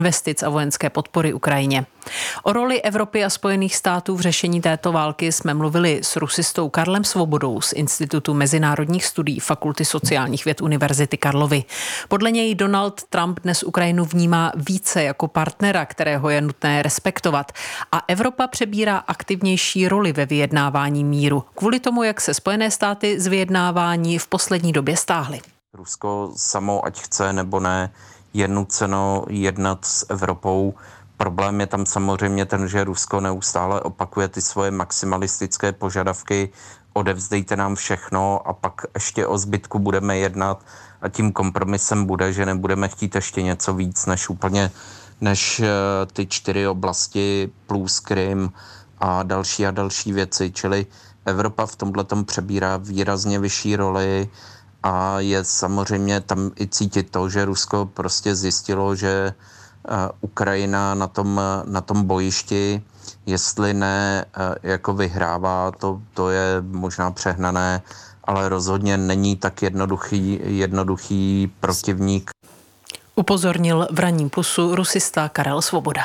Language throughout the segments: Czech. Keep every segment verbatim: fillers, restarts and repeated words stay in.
investic a vojenské podpory Ukrajině. O roli Evropy a Spojených států v řešení této války jsme mluvili s rusistou Karlem Svobodou z Institutu mezinárodních studií Fakulty sociálních věd Univerzity Karlovy. Podle něj Donald Trump dnes Ukrajinu vnímá více jako partnera, kterého je nutné respektovat, a Evropa přebírá aktivnější roli ve vyjednávání míru, kvůli tomu, jak se Spojené státy z vyjednávání v poslední době stáhly. Rusko samo, ať chce nebo ne, je nuceno jednat s Evropou. Problém je tam samozřejmě ten, že Rusko neustále opakuje ty svoje maximalistické požadavky, odevzdejte nám všechno a pak ještě o zbytku budeme jednat, a tím kompromisem bude, že nebudeme chtít ještě něco víc než úplně než ty čtyři oblasti plus Krym a další a další věci. Čili Evropa v tomhletom přebírá výrazně vyšší roli a je samozřejmě tam i cítit to, že Rusko prostě zjistilo, že Ukrajina na tom, na tom bojišti, jestli ne jako vyhrává, to, to je možná přehnané, ale rozhodně není tak jednoduchý, jednoduchý protivník. Upozornil v Ranním plusu rusista Karel Svoboda.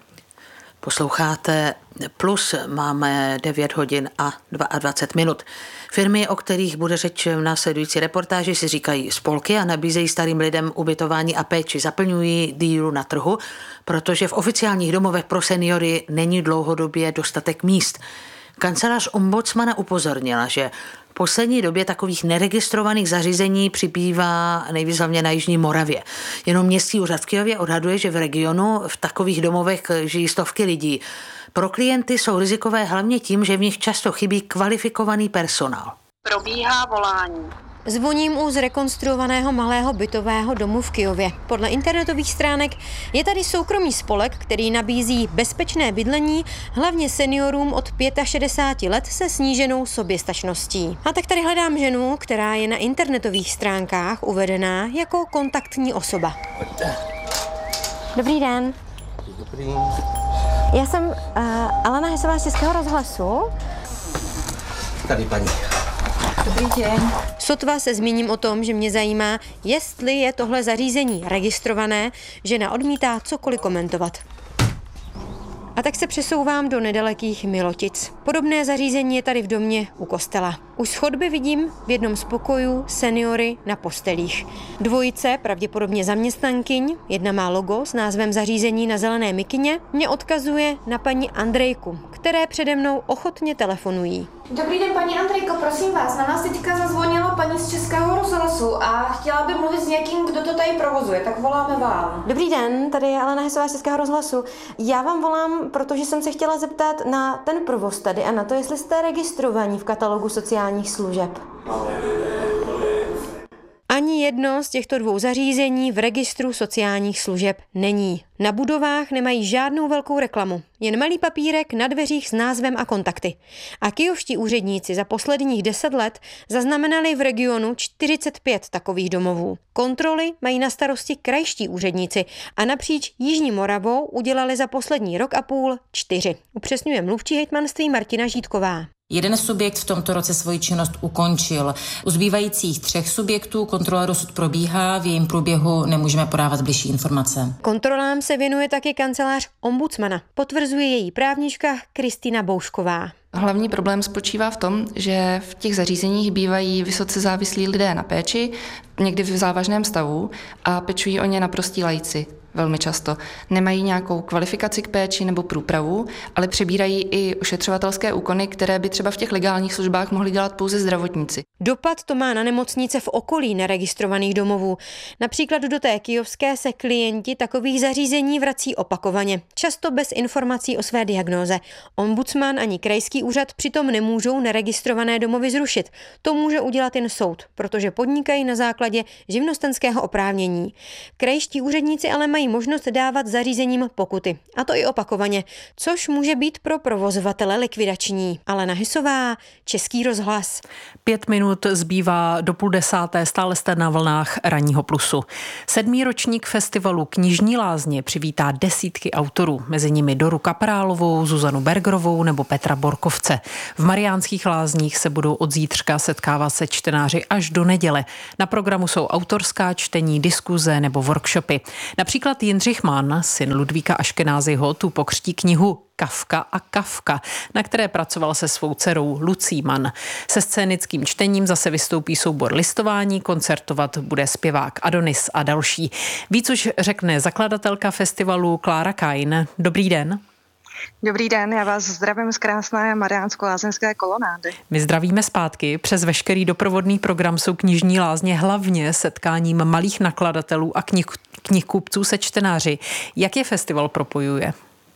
Posloucháte Plus, máme devět hodin a dvacet dva minut. Firmy, o kterých bude řeč v následující reportáži, si říkají spolky a nabízejí starým lidem ubytování a péči. Zaplňují díru na trhu, protože v oficiálních domovech pro seniory není dlouhodobě dostatek míst. Kancelář ombudsmana upozornila, že v poslední době takových neregistrovaných zařízení přibývá nejvíc hlavně na Jižní Moravě. Jenom městský úřad v Kyjově odhaduje, že v regionu v takových domovech žijí stovky lidí. Pro klienty jsou rizikové hlavně tím, že v nich často chybí kvalifikovaný personál. Probíhá volání. Zvoním u zrekonstruovaného malého bytového domu v Kyjově. Podle internetových stránek je tady soukromý spolek, který nabízí bezpečné bydlení hlavně seniorům od šedesáti pěti let se sníženou soběstačností. A tak tady hledám ženu, která je na internetových stránkách uvedená jako kontaktní osoba. Dobrý den. Dobrý. Já jsem uh, Alena Hesová z Českého rozhlasu. Tady paní. Dobrý den. Sotva se zmíním o tom, že mě zajímá, jestli je tohle zařízení registrované, žena odmítá cokoliv komentovat. A tak se přesouvám do nedalekých Milotic. Podobné zařízení je tady v domě u kostela. Už z chodby vidím v jednom z pokojů seniory na postelích. Dvojice, pravděpodobně zaměstnankyň, jedna má logo s názvem zařízení na zelené mikině, mě odkazuje na paní Andrejku, které přede mnou ochotně telefonují. Dobrý den, paní Andrejko, prosím vás, na nás teďka zazvonila paní z Českého rozhlasu a chtěla by mluvit s někým, kdo to tady provozuje, tak voláme vám. Dobrý den, tady je Alena Hesová z Českého rozhlasu. Já vám volám, protože jsem se chtěla zeptat na ten provoz tady a na to, jestli jste registrovaní v katalogu sociálních služeb. Ani jedno z těchto dvou zařízení v registru sociálních služeb není. Na budovách nemají žádnou velkou reklamu, jen malý papírek na dveřích s názvem a kontakty. A kyjovští úředníci za posledních deset let zaznamenali v regionu čtyřicet pět takových domovů. Kontroly mají na starosti krajští úředníci a napříč Jižní Moravou udělali za poslední rok a půl čtyři. Upřesňuje mluvčí hejtmanství Martina Žítková. Jeden subjekt v tomto roce svoji činnost ukončil. U zbývajících třech subjektů kontrola dosud probíhá, v jejím průběhu nemůžeme podávat bližší informace. Kontrolám se věnuje taky kancelář ombudsmana, potvrzuje její právnička Kristýna Boušková. Hlavní problém spočívá v tom, že v těch zařízeních bývají vysoce závislí lidé na péči, někdy v závažném stavu, a pečují o ně naprostí laici. Velmi často nemají nějakou kvalifikaci k péči nebo průpravu, ale přebírají i ošetřovatelské úkony, které by třeba v těch legálních službách mohli dělat pouze zdravotníci. Dopad to má na nemocnice v okolí neregistrovaných domovů. Například do té kyjovské se klienti takových zařízení vrací opakovaně, často bez informací o své diagnóze. Ombudsman ani krajský úřad přitom nemůžou neregistrované domovy zrušit. To může udělat jen soud, protože podnikají na základě živnostenského oprávnění. Krajští úředníci ale mají možnost dávat zařízením pokuty, a to i opakovaně, což může být pro provozovatele likvidační. Alena Hesová, Český rozhlas. Pět minut zbývá do půl desáté, stále jste na vlnách Ranního plusu. Sedmý ročník festivalu Knižní lázně přivítá desítky autorů, mezi nimi Doru Kaprálovou, Zuzanu Bergerovou nebo Petra Borkovce. V Mariánských lázních se budou od zítřka setkávat se čtenáři až do neděle. Na programu jsou autorská čtení, diskuze nebo workshopy. Například Konrad Jindřich Mann, syn Ludvíka Aškenázyho, tu pokřtí knihu Kafka a Kafka, na které pracoval se svou dcerou Lucí Mann. Se scénickým čtením zase vystoupí soubor Listování, koncertovat bude zpěvák Adonis a další. Víc už řekne zakladatelka festivalu Klára Kain. Dobrý den. Dobrý den, já vás zdravím z krásné Mariánsko-lázeňské kolonády. My zdravíme zpátky. Přes veškerý doprovodný program jsou knižní lázně hlavně setkáním malých nakladatelů a knih, knihkupců se čtenáři. Jak je festival propojuje?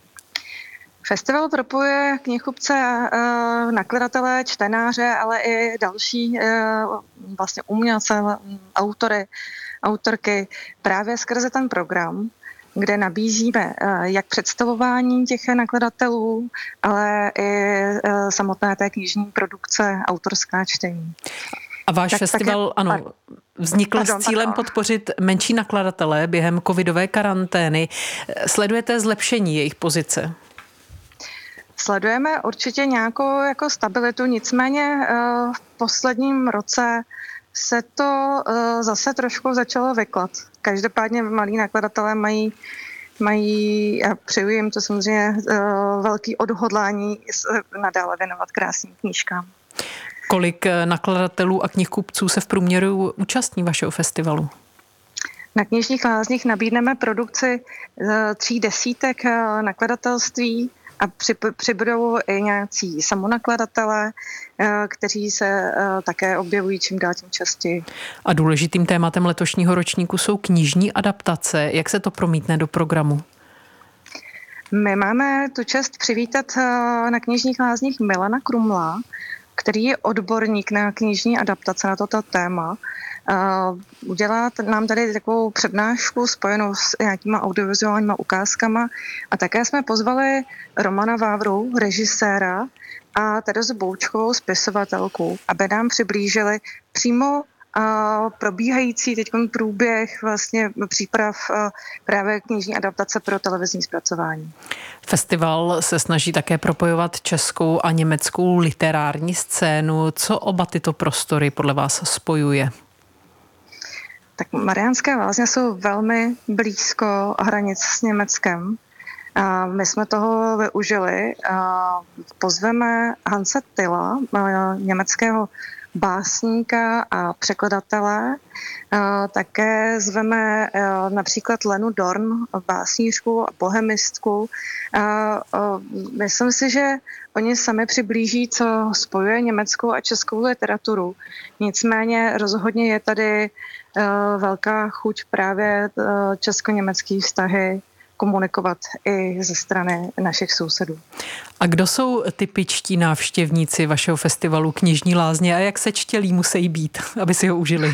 Festival propojuje knihkupce, nakladatele, čtenáře, ale i další vlastně umělce, autory, autorky právě skrze ten program, kde nabízíme jak představování těch nakladatelů, ale i samotné té knižní produkce, autorská čtení. A váš tak, festival, tak je, ano, vznikl pardon, s cílem pardon. podpořit menší nakladatele během covidové karantény. Sledujete zlepšení jejich pozice? Sledujeme určitě nějakou jako stabilitu, nicméně v posledním roce se to zase trošku začalo vyklat. Každopádně malí nakladatelé mají, mají a přeju jim to samozřejmě velký odhodlání nadále věnovat krásným knížkám. Kolik nakladatelů a knihkupců se v průměru účastní vašeho festivalu? Na knižních lázních nabídneme produkci tří desítek nakladatelství a přibudou i nějací samonakladatelé, kteří se také objevují čím dál tím častěji. A důležitým tématem letošního ročníku jsou knižní adaptace. Jak se to promítne do programu? My máme tu čest přivítat na knižních lázních Milana Krumla, který je odborník na knižní adaptace na toto téma. Uh, udělá nám tady takovou přednášku spojenou s nějakýma audiovizuálníma ukázkama a také jsme pozvali Romana Vávru, režiséra, a Terezu Boučkovou, spisovatelku, aby nám přiblížili přímo uh, probíhající teď průběh vlastně příprav uh, právě knižní adaptace pro televizní zpracování. Festival se snaží také propojovat českou a německou literární scénu. Co oba tyto prostory podle vás spojuje? Tak Mariánské lázně jsou velmi blízko hranic s Německem. A my jsme toho využili. A pozveme Hanse Tylla, německého básníka a překladatele. A také zveme například Lenu Dorn, básnířku a bohemistku. A myslím si, že oni sami přiblíží, co spojuje německou a českou literaturu. Nicméně rozhodně je tady velká chuť právě česko-německé vztahy komunikovat i ze strany našich sousedů. A kdo jsou typičtí návštěvníci vašeho festivalu Knižní lázně a jak sečtělí musí být, aby si ho užili?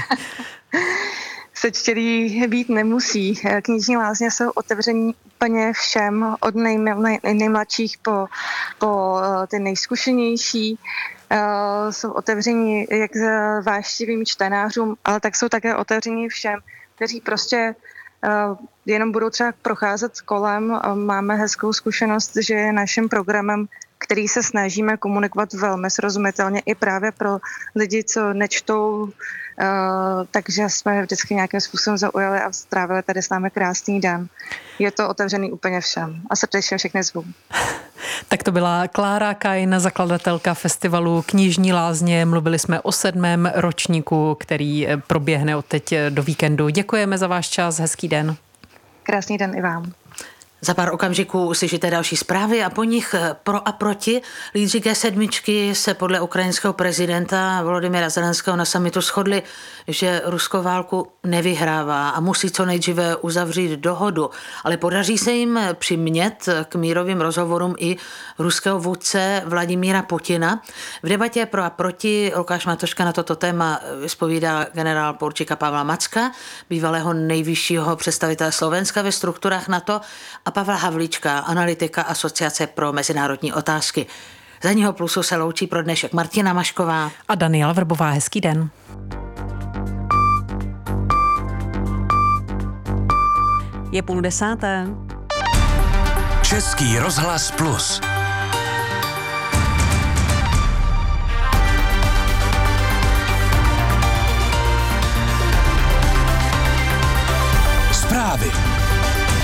Sečtělí být nemusí. Knižní lázně jsou otevření úplně všem, od nej, nej, nejmladších po, po ty nejzkušenější. Uh, jsou otevření jak váštivým čtenářům, ale tak jsou také otevření všem, kteří prostě uh, jenom budou třeba procházet kolem. Máme hezkou zkušenost, že je naším programem, který se snažíme komunikovat velmi srozumitelně i právě pro lidi, co nečtou, Uh, takže jsme vždycky nějakým způsobem zaujali a strávili tady s námi krásný den. Je to otevřený úplně všem a srdečně všechny zvu. Tak to byla Klára Kain, zakladatelka festivalu Knižní lázně. Mluvili jsme o sedmém ročníku, který proběhne od teď do víkendu. Děkujeme za váš čas, hezký den. Krásný den i vám. Za pár okamžiků uslyšíte další zprávy a po nich pro a proti. Lídři G sedm se podle ukrajinského prezidenta Volodymyra Zelenského na summitu shodli, že Rusko válku nevyhrává a musí co nejdříve uzavřít dohodu. Ale podaří se jim přimět k mírovým rozhovorům i ruského vůdce Vladimíra Putina. V debatě pro a proti Lukáš Matoška na toto téma vyspovídá generál poručíka Pavla Macka, bývalého nejvyššího představitele Slovenska ve strukturách NATO, a Pavla Havlíčka, analytika Asociace pro mezinárodní otázky. Za něho plusu se loučí pro dnešek Martina Mašková a Daniela Vrbová. Hezký den. Je půl desáté. Český rozhlas plus. Zprávy.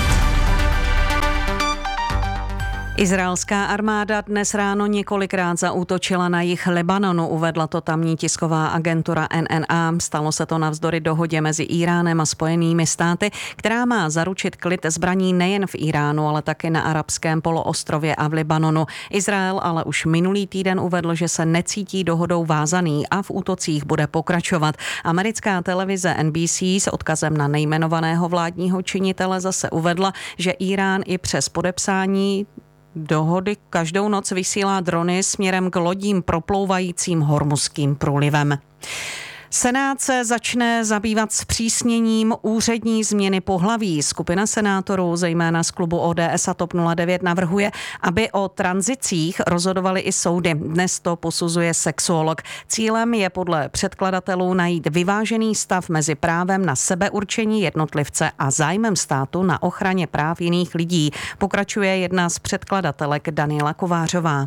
Izraelská armáda dnes ráno několikrát zaútočila na jih Libanonu, uvedla to tamní tisková agentura N N A. Stalo se to navzdory dohodě mezi Íránem a Spojenými státy, která má zaručit klid zbraní nejen v Íránu, ale taky na arabském poloostrově a v Libanonu. Izrael ale už minulý týden uvedl, že se necítí dohodou vázaný a v útocích bude pokračovat. Americká televize N B C s odkazem na nejmenovaného vládního činitele zase uvedla, že Írán i přes podepsání dohody každou noc vysílá drony směrem k lodím proplouvajícím Hormuzským průlivem. Senát se začne zabývat zpřísněním úřední změny pohlaví. Skupina senátorů, zejména z klubu O D S a T O P nula devět, navrhuje, aby o tranzicích rozhodovaly i soudy. Dnes to posuzuje sexuolog. Cílem je podle předkladatelů najít vyvážený stav mezi právem na sebeurčení jednotlivce a zájmem státu na ochraně práv jiných lidí. Pokračuje jedna z předkladatelek Daniela Kovářová.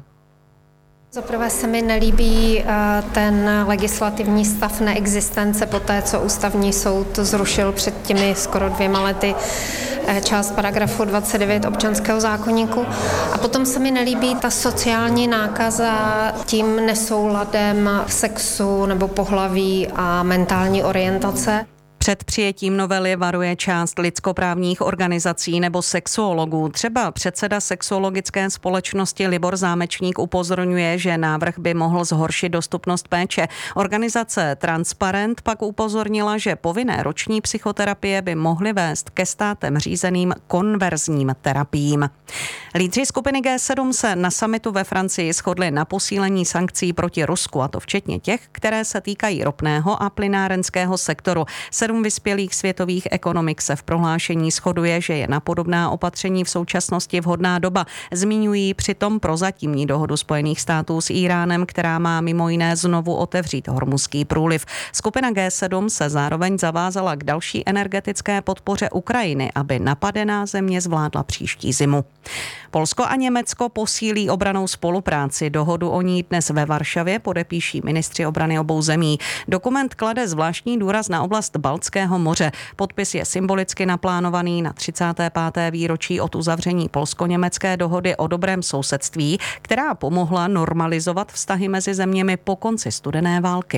Zaprvé se mi nelíbí ten legislativní stav neexistence po té, co ústavní soud zrušil před těmi skoro dvěma lety část paragrafu dvacet devět občanského zákoníku. A potom se mi nelíbí ta sociální nákaza tím nesouladem sexu nebo pohlaví a mentální orientace. Před přijetím novely varuje část lidskoprávních organizací nebo sexuologů. Třeba předseda sexuologické společnosti Libor Zámečník upozorňuje, že návrh by mohl zhoršit dostupnost péče. Organizace Transparent pak upozornila, že povinné roční psychoterapie by mohly vést ke státem řízeným konverzním terapiím. Lídři skupiny G sedm se na summitu ve Francii shodli na posílení sankcí proti Rusku, a to včetně těch, které se týkají ropného a plynárenského sektoru. Sedm vyspělých světových ekonomik se v prohlášení shoduje, že je na podobná opatření v současnosti vhodná doba. Zmiňují přitom prozatímní dohodu Spojených států s Íránem, která má mimo jiné znovu otevřít Hormuzský průliv. Skupina G sedm se zároveň zavázala k další energetické podpoře Ukrajiny, aby napadená země zvládla příští zimu. Polsko a Německo posílí obrannou spolupráci. Dohodu o ní dnes ve Varšavě podepíší ministři obrany obou zemí. Dokument klade zvláštní důraz na oblast Baltského moře. Podpis je symbolicky naplánovaný na třicáté páté výročí od uzavření polsko-německé dohody o dobrém sousedství, která pomohla normalizovat vztahy mezi zeměmi po konci studené války.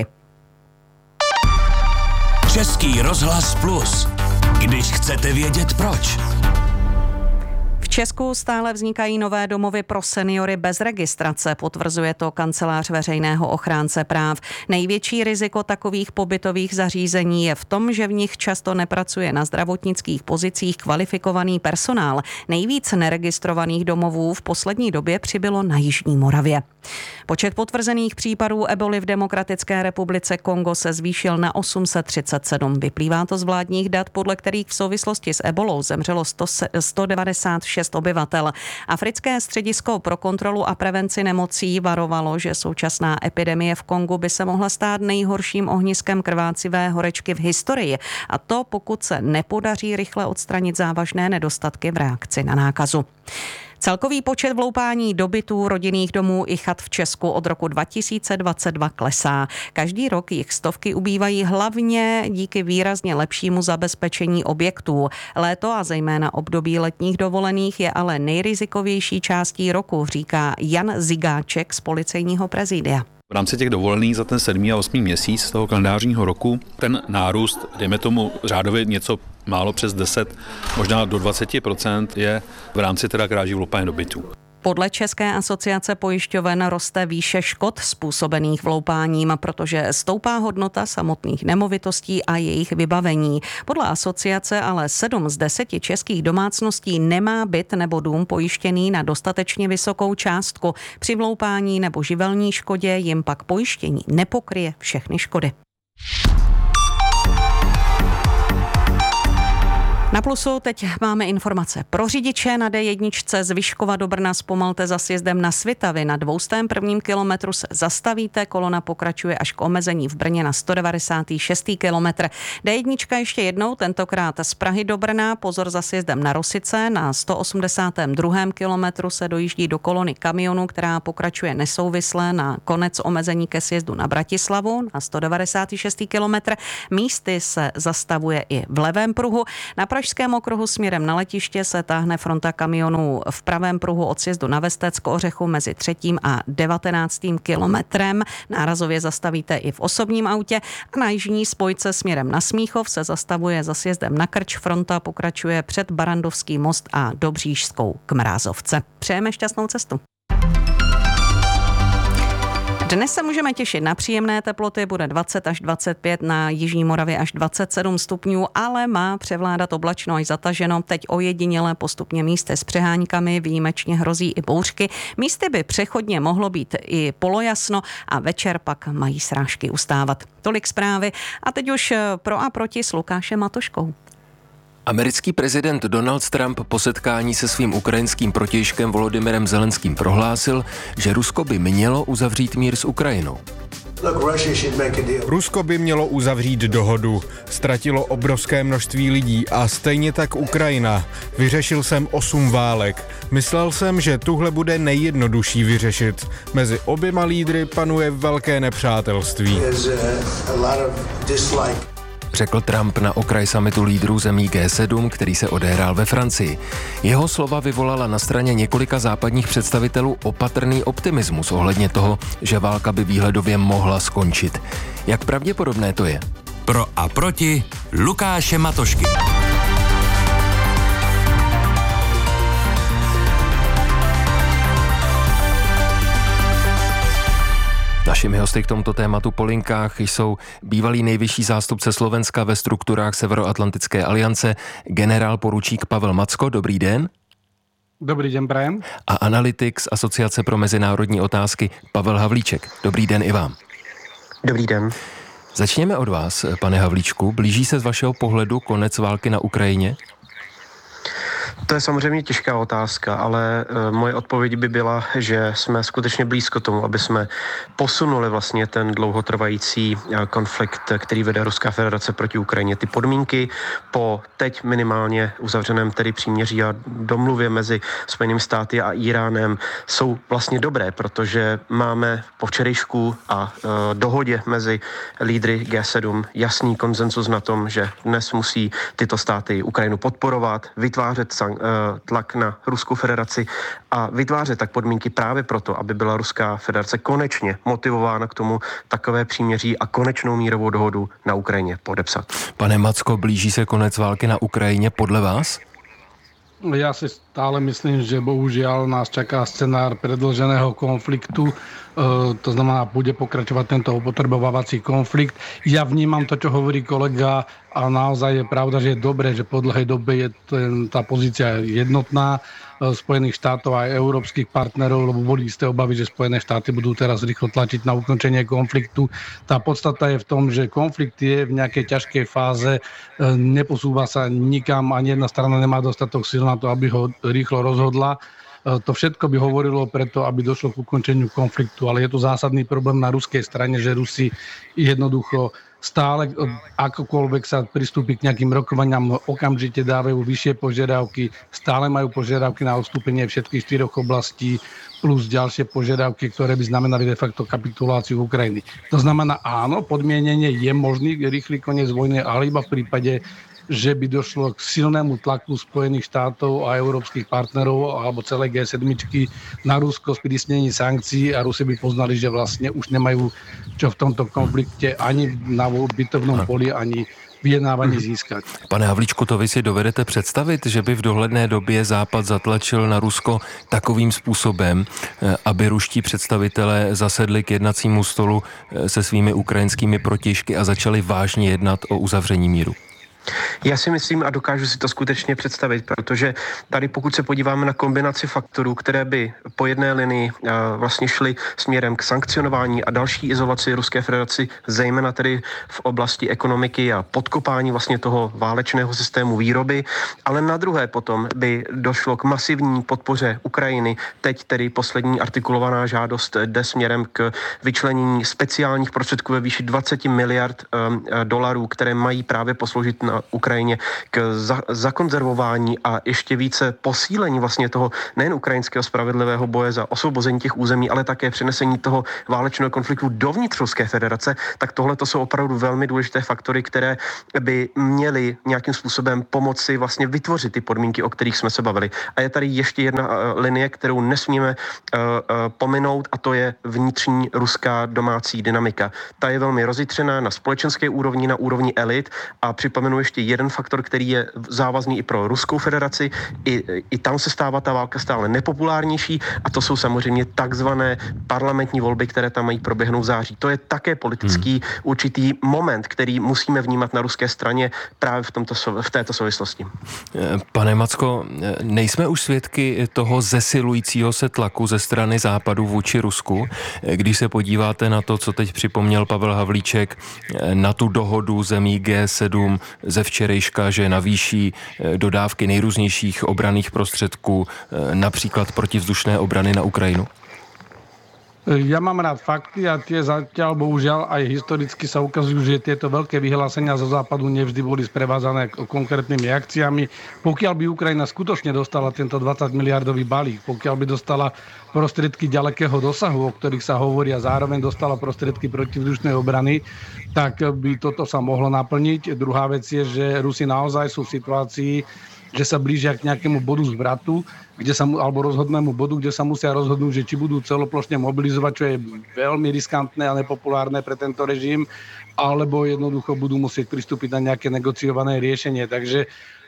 Český rozhlas Plus. Když chcete vědět proč. V Česku stále vznikají nové domovy pro seniory bez registrace, potvrzuje to kancelář veřejného ochránce práv. Největší riziko takových pobytových zařízení je v tom, že v nich často nepracuje na zdravotnických pozicích kvalifikovaný personál. Nejvíc neregistrovaných domovů v poslední době přibylo na Jižní Moravě. Počet potvrzených případů eboli v Demokratické republice Kongo se zvýšil na osm set třicet sedm. Vyplývá to z vládních dat, podle kterých v souvislosti s ebolou zemřelo sto devadesát šest obyvatel. Africké středisko pro kontrolu a prevenci nemocí varovalo, že současná epidemie v Kongu by se mohla stát nejhorším ohniskem krvácivé horečky v historii. A to, pokud se nepodaří rychle odstranit závažné nedostatky v reakci na nákazu. Celkový počet vloupání do bytů, rodinných domů i chat v Česku od roku dva tisíce dvacet dva klesá. Každý rok jich stovky ubývají hlavně díky výrazně lepšímu zabezpečení objektů. Léto a zejména období letních dovolených je ale nejrizikovější částí roku, říká Jan Zigáček z policejního prezidia. V rámci těch dovolených za ten sedmý a osmý měsíc toho kalendářního roku ten nárůst, dejme tomu řádově něco málo přes deset, možná do dvacet procent je v rámci teda kráží vloupání do bytů. Podle České asociace pojišťoven roste výše škod způsobených vloupáním, protože stoupá hodnota samotných nemovitostí a jejich vybavení. Podle asociace ale sedm z deseti českých domácností nemá byt nebo dům pojištěný na dostatečně vysokou částku. Při vloupání nebo živelní škodě jim pak pojištění nepokryje všechny škody. Na Plusu teď máme informace pro řidiče. Na D jedna z Vyškova do Brna zpomalte za sjezdem na Svitavy. Na dvoustém prvním kilometru se zastavíte, kolona pokračuje až k omezení v Brně na sto devadesátý šestý kilometr. D jedna ještě jednou, tentokrát z Prahy do Brna, pozor za sjezdem na Rosice. Na sto osmdesátém druhém kilometru se dojíždí do kolony kamionů, která pokračuje nesouvisle na konec omezení ke sjezdu na Bratislavu na sto devadesátý šestý kilometr. Místy se zastavuje i v levém pruhu. Na pražském okruhu směrem na letiště se táhne fronta kamionů v pravém pruhu od sjezdu na Vestecko-Ořechu mezi třetím a devatenáctým kilometrem. Nárazově zastavíte i v osobním autě a na jižní spojce směrem na Smíchov se zastavuje za sjezdem na Krč. Fronta pokračuje před Barandovský most a Dobřížskou k Mrázovce. Přejeme šťastnou cestu. Dnes se můžeme těšit na příjemné teploty, bude dvacet až dvacet pět, na jižní Moravě až dvacet sedm stupňů, ale má převládat oblačno až zataženo. Teď ojediněle postupně místy s přeháňkami, výjimečně hrozí i bouřky. Místy by přechodně mohlo být i polojasno a večer pak mají srážky ustávat. Tolik zprávy a teď už pro a proti s Lukášem Matoškou. Americký prezident Donald Trump po setkání se svým ukrajinským protějškem Volodymyrem Zelenským prohlásil, že Rusko by mělo uzavřít mír s Ukrajinou. Rusko by mělo uzavřít dohodu. Ztratilo obrovské množství lidí a stejně tak Ukrajina. Vyřešil jsem osm válek. Myslel jsem, že tuhle bude nejjednodušší vyřešit. Mezi oběma lídry panuje velké nepřátelství. Řekl Trump na okraj summitu lídrů zemí G sedm, který se odehrál ve Francii. Jeho slova vyvolala na straně několika západních představitelů opatrný optimismus ohledně toho, že válka by výhledově mohla skončit. Jak pravděpodobné to je? Pro a proti Lukáše Matošky. Našimi hosty k tomuto tématu po linkách jsou bývalý nejvyšší zástupce Slovenska ve strukturách Severoatlantické aliance, generál poručík Pavel Macko. Dobrý den. Dobrý den, prajem. A analytik z Asociace pro mezinárodní otázky Pavel Havlíček. Dobrý den i vám. Dobrý den. Začněme od vás, pane Havlíčku. Blíží se z vašeho pohledu konec války na Ukrajině? To je samozřejmě těžká otázka, ale e, moje odpověď by byla, že jsme skutečně blízko tomu, aby jsme posunuli vlastně ten dlouhotrvající e, konflikt, který vede Ruská federace proti Ukrajině. Ty podmínky po teď minimálně uzavřeném tedy příměří a domluvě mezi Spojenými státy a Iránem jsou vlastně dobré, protože máme po včerejšku a e, dohodě mezi lídry G sedm jasný konsenzus na tom, že dnes musí tyto státy Ukrajinu podporovat, vytvářet tlak na Ruskou federaci a vytvářet tak podmínky právě proto, aby byla Ruská federace konečně motivována k tomu takové příměří a konečnou mírovou dohodu na Ukrajině podepsat. Pane Macko, blíží se konec války na Ukrajině podle vás? Ja si stále myslím, že bohužiaľ nás čaká scenár predĺženého konfliktu. E, to znamená, bude pokračovať tento opotrebovávací konflikt. Ja vnímam to, čo hovorí kolega a naozaj je pravda, že je dobré, že po dlhej dobe je ten, tá pozícia jednotná Spojených štátov a aj európskych partnerov, lebo boli isté obavy, že Spojené štáty budú teraz rýchlo tlačiť na ukončenie konfliktu. Tá podstata je v tom, že konflikt je v nejakej ťažkej fáze, neposúva sa nikam, ani jedna strana nemá dostatok sil na to, aby ho rýchlo rozhodla. To všetko by hovorilo preto, aby došlo k ukončeniu konfliktu, ale je tu zásadný problém na ruskej strane, že Rusi jednoducho stále akokoľvek sa pristúpi k nejakým rokovaniam, okamžite dávajú vyššie požiadavky, stále majú požiadavky na odstúpenie všetkých štyroch oblastí, plus ďalšie požiadavky, ktoré by znamenali de facto kapituláciu Ukrajiny. To znamená, áno, podmienenie je možný rýchly koniec vojny, ale iba v prípade, že by došlo k silnému tlaku Spojených štátov a európskych partnerov alebo celé G sedm na Rusko s prísnením sankcií a Rusi by poznali, že vlastne už nemajú čo v tomto konflikte ani na bitovnom poli, ani vyjednávání získat. Pane Havlíčku, to vy si dovedete představit, že by v dohledné době Západ zatlačil na Rusko takovým způsobem, aby ruští představitelé zasedli k jednacímu stolu se svými ukrajinskými protějšky a začali vážně jednat o uzavření míru? Já si myslím a dokážu si to skutečně představit, protože tady pokud se podíváme na kombinaci faktorů, které by po jedné linii vlastně šly směrem k sankcionování a další izolaci Ruské federaci, zejména tedy v oblasti ekonomiky a podkopání vlastně toho válečného systému výroby, ale na druhé potom by došlo k masivní podpoře Ukrajiny. Teď tedy poslední artikulovaná žádost jde směrem k vyčlenění speciálních prostředků ve výši dvacet miliard dolarů, které mají právě posloužit na na Ukrajině k za, zakonzervování a ještě více posílení vlastně toho nejen ukrajinského spravedlivého boje za osvobození těch území, ale také přenesení toho válečného konfliktu dovnitř Ruské federace, tak tohle to jsou opravdu velmi důležité faktory, které by měly nějakým způsobem pomoci vlastně vytvořit ty podmínky, o kterých jsme se bavili. A je tady ještě jedna uh, linie, kterou nesmíme uh, uh, pominout, a to je vnitřní ruská domácí dynamika. Ta je velmi rozjitřená na společenské úrovni, na úrovni elit a připomenu ještě jeden faktor, který je závazný i pro Ruskou federaci. I, i tam se stává ta válka stále nepopulárnější a to jsou samozřejmě takzvané parlamentní volby, které tam mají proběhnout v září. To je také politický hmm. určitý moment, který musíme vnímat na ruské straně právě v, tomto, v této souvislosti. Pane Macko, nejsme už svědky toho zesilujícího se tlaku ze strany Západu vůči Rusku? Když se podíváte na to, co teď připomněl Pavel Havlíček, na tu dohodu zemí G sedm ze včerejška, že navýší dodávky nejrůznějších obranných prostředků, například protivzdušné obrany na Ukrajinu? Ja mám rád fakty a tie zatiaľ, bohužiaľ, aj historicky sa ukazujú, že tieto veľké vyhlásenia zo západu nevždy boli sprevázané konkrétnymi akciami. Pokiaľ by Ukrajina skutočne dostala tento dvadsať miliardový balík, pokiaľ by dostala prostriedky ďalekého dosahu, o ktorých sa hovorí, a zároveň dostala prostriedky protivzdušnej obrany, tak by toto sa mohlo naplniť. Druhá vec je, že Rusi naozaj sú v situácii, že sa blížia k nejakému bodu zvratu, kde sa, alebo rozhodnému bodu, kde sa musia rozhodnúť, že či budú celoplošne mobilizovať, čo je veľmi riskantné a nepopulárne pre tento režim, alebo jednoducho budú musieť pristúpiť na nejaké negociované riešenie. Takže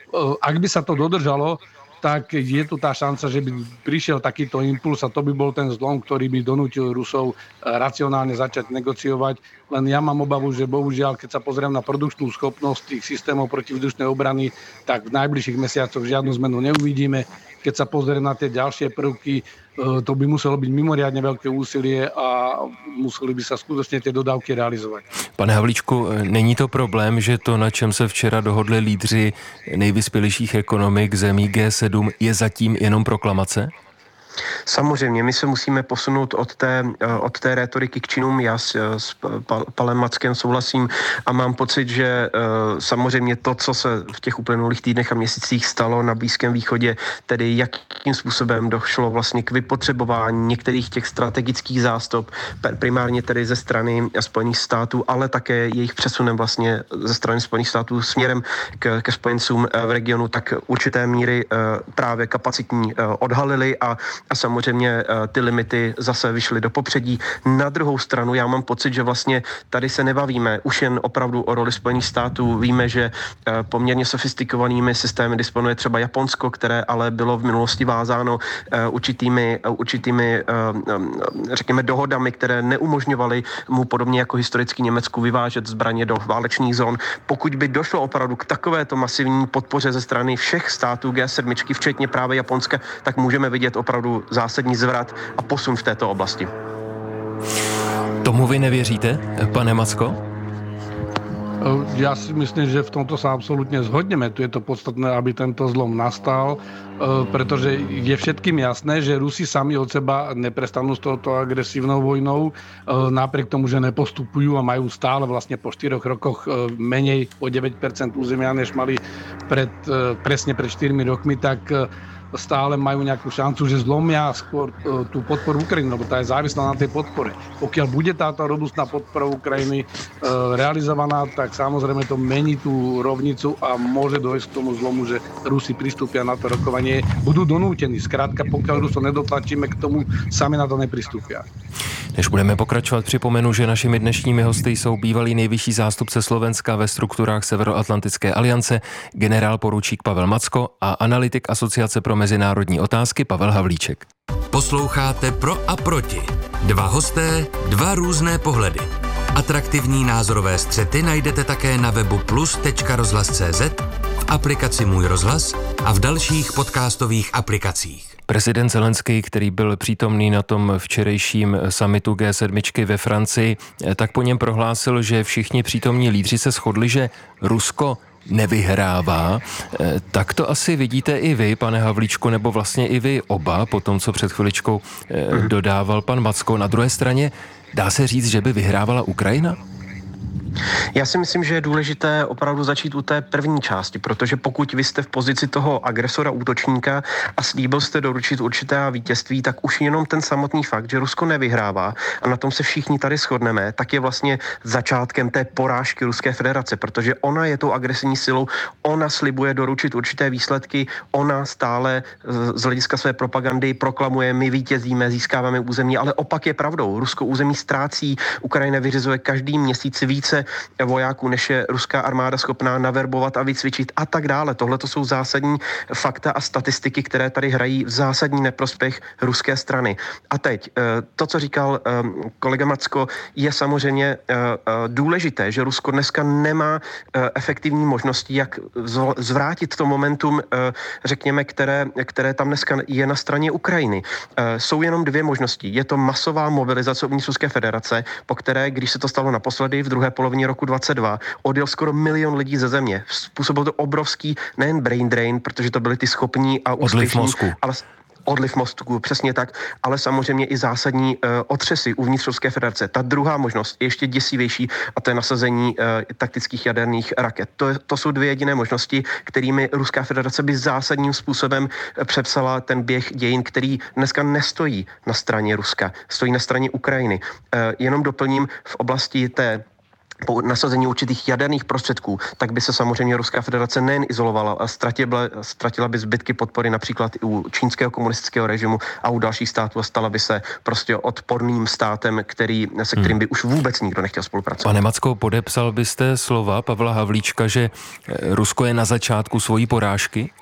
ak by sa to dodržalo, tak je tu tá šanca, že by prišiel takýto impuls a to by bol ten zlom, ktorý by donútil Rusov racionálne začať negociovať. Len ja mám obavu, že bohužiaľ, keď sa pozriem na produkčnú schopnosť tých systémov protivzdušnej obrany, tak v najbližších mesiacoch žiadnu zmenu neuvidíme. Keď sa pozriem na tie ďalšie prvky, to by muselo byť mimoriadne veľké úsilie a museli by sa skutočne tie dodávky realizovať. Pane Havlíčku, není to problém, že to, na čem se včera dohodli lídři nejvyspělejších ekonomik zemí G sedm, je zatím jenom proklamace? Samozřejmě, my se musíme posunout od té, od té rétoriky k činům. Já s, s Palem Mackem souhlasím a mám pocit, že samozřejmě to, co se v těch uplynulých týdnech a měsících stalo na Blízkém východě, tedy jakým způsobem došlo vlastně k vypotřebování některých těch strategických zástup, primárně tedy ze strany Spojených států, ale také jejich přesunem vlastně ze strany Spojených států směrem k, ke spojencům v regionu, tak určité míry právě kapacitní odhalily a a samozřejmě ty limity zase vyšly do popředí. Na druhou stranu já mám pocit, že vlastně tady se nebavíme už jen opravdu o roli Spojených států. Víme, že poměrně sofistikovanými systémy disponuje třeba Japonsko, které ale bylo v minulosti vázáno určitými, určitými řekněme, dohodami, které neumožňovaly mu podobně jako historicky Německu vyvážet zbraně do válečných zón. Pokud by došlo opravdu k takovéto masivní podpoře ze strany všech států G sedm, včetně právě Japonska, tak můžeme vidět opravdu zásadní zvrat a posun v této oblasti. Tomu vy nevěříte, pane Macko? Ja si myslím, že v tomto sa absolútne zhodneme. Tu je to podstatné, aby tento zlom nastal, pretože je všetkým jasné, že Rusi sami od seba neprestanú s touto agresívnou vojnou, napriek tomu, že nepostupujú a majú stále vlastne po štyroch rokoch menej o deväť percent územia, než mali pred, presne pred štyrmi rokmi, tak stále majú nejakú šancu, že zlomia skôr tú podporu Ukrajiny, lebo tá je závislá na tej podpore. Pokiaľ bude táto robustná podpora Ukrajiny e, realizovaná, tak samozrejme to mení tú rovnicu a môže dojsť k tomu zlomu, že Rusi pristúpia na to rokovanie, budú donútení. Skrátka, pokiaľ Rusov nedotlačíme k tomu, sami na to nepristúpia. Než budeme pokračovat, připomenu, že našimi dnešními hosty jsou bývalý nejvyšší zástupce Slovenska ve strukturách Severoatlantické aliance, generál poručík Pavel Macko a analytik Asociace pro mezinárodní otázky Pavel Havlíček. Posloucháte Pro a proti. Dva hosté, dva různé pohledy. Atraktivní názorové střety najdete také na webu plus tečka rozhlas tečka cé zet, v aplikaci Můj rozhlas a v dalších podcastových aplikacích. Prezident Zelenský, který byl přítomný na tom včerejším summitu G sedm ve Francii, tak po něm prohlásil, že všichni přítomní lídři se shodli, že Rusko nevyhrává. Tak to asi vidíte i vy, pane Havlíčku, nebo vlastně i vy oba, po tom, co před chviličkou dodával pan Macko. Na druhé straně, dá se říct, že by vyhrávala Ukrajina? Já si myslím, že je důležité opravdu začít u té první části, protože pokud vy jste v pozici toho agresora, útočníka a slíbil jste doručit určité vítězství, tak už jenom ten samotný fakt, že Rusko nevyhrává, a na tom se všichni tady shodneme, tak je vlastně začátkem té porážky Ruské federace, protože ona je tou agresivní silou, ona slibuje doručit určité výsledky, ona stále z hlediska své propagandy proklamuje, my vítězíme, získáváme území, ale opak je pravdou. Rusko území ztrácí, Ukrajina vyřizuje každý měsíc více vojáků, než je ruská armáda schopná naverbovat a vycvičit a tak dále. Tohle to jsou zásadní fakta a statistiky, které tady hrají v zásadní neprospěch ruské strany. A teď, to, co říkal kolega Macko, je samozřejmě důležité, že Rusko dneska nemá efektivní možnosti, jak zvrátit to momentum, řekněme, které, které tam dneska je na straně Ukrajiny. Jsou jenom dvě možnosti. Je to masová mobilizace uvnitř Ruské federace, po které, když se to stalo naposledy v druhé polovině roku dvacet dva, odjel skoro milion lidí ze země. Způsobil to obrovský nejen brain drain, protože to byli ty schopní a úspěšní, ale odliv mozku, přesně tak, ale samozřejmě i zásadní uh, otřesy uvnitř Ruské federace. Ta druhá možnost je ještě děsivější a to je nasazení uh, taktických jaderných raket. To, je, to jsou dvě jediné možnosti, kterými Ruská federace by zásadním způsobem přepsala ten běh dějin, který dneska nestojí na straně Ruska, stojí na straně Ukrajiny. Uh, jenom doplním v oblasti té po nasazení určitých jaderných prostředků, tak by se samozřejmě Ruská federace nejen izolovala, ale ztratila, ztratila by zbytky podpory například i u čínského komunistického režimu a u dalších států a stala by se prostě odporným státem, který, se kterým by už vůbec nikdo nechtěl spolupracovat. Pane Macko, podepsal byste slova Pavla Havlíčka, že Rusko je na začátku svojí porážky?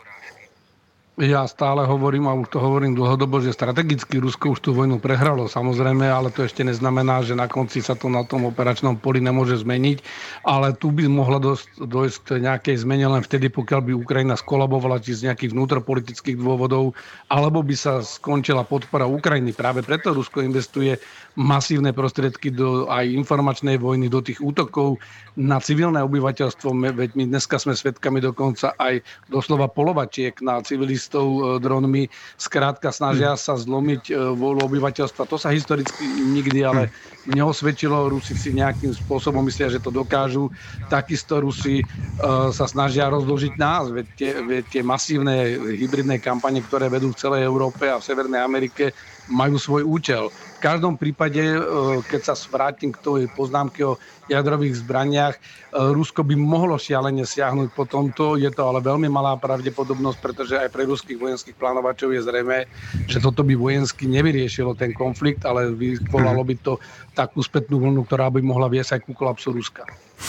Ja stále hovorím, a už to hovorím dlhodobo, že strategicky Rusko už tú vojnu prehralo, samozrejme, ale to ešte neznamená, že na konci sa to na tom operačnom poli nemôže zmeniť, ale tu by mohla dojsť k nejakej zmene len vtedy, pokiaľ by Ukrajina skolabovala či z nejakých vnútropolitických dôvodov, alebo by sa skončila podpora Ukrajiny. Práve preto Rusko investuje masívne prostriedky do aj informačnej vojny, do tých útokov na civilné obyvateľstvo. Veď my dneska sme svedkami dokonca aj doslova polovačiek na civilistov dronmi. Skrátka snažia sa zlomiť vôľu obyvateľstva. To sa historicky nikdy ale neosvedčilo. Rusi si nejakým spôsobom myslia, že to dokážu. Takisto Rusi uh, sa snažia rozdĺžiť nás. Veď tie, veď tie masívne hybridné kampane, ktoré vedú v celej Európe a v Severnej Amerike, majú svoj účel. V každom prípade, keď sa vrátim k tej poznámke o jadrových zbraniach, Rusko by mohlo šialene siahnuť po tomto. Je to ale veľmi malá pravdepodobnosť, pretože aj pre ruských vojenských plánovačov je zrejmé, že toto by vojensky nevyriešilo ten konflikt, ale vyvolalo by to takú spätnú vlnu, ktorá by mohla viesť aj ku kolapsu Ruska.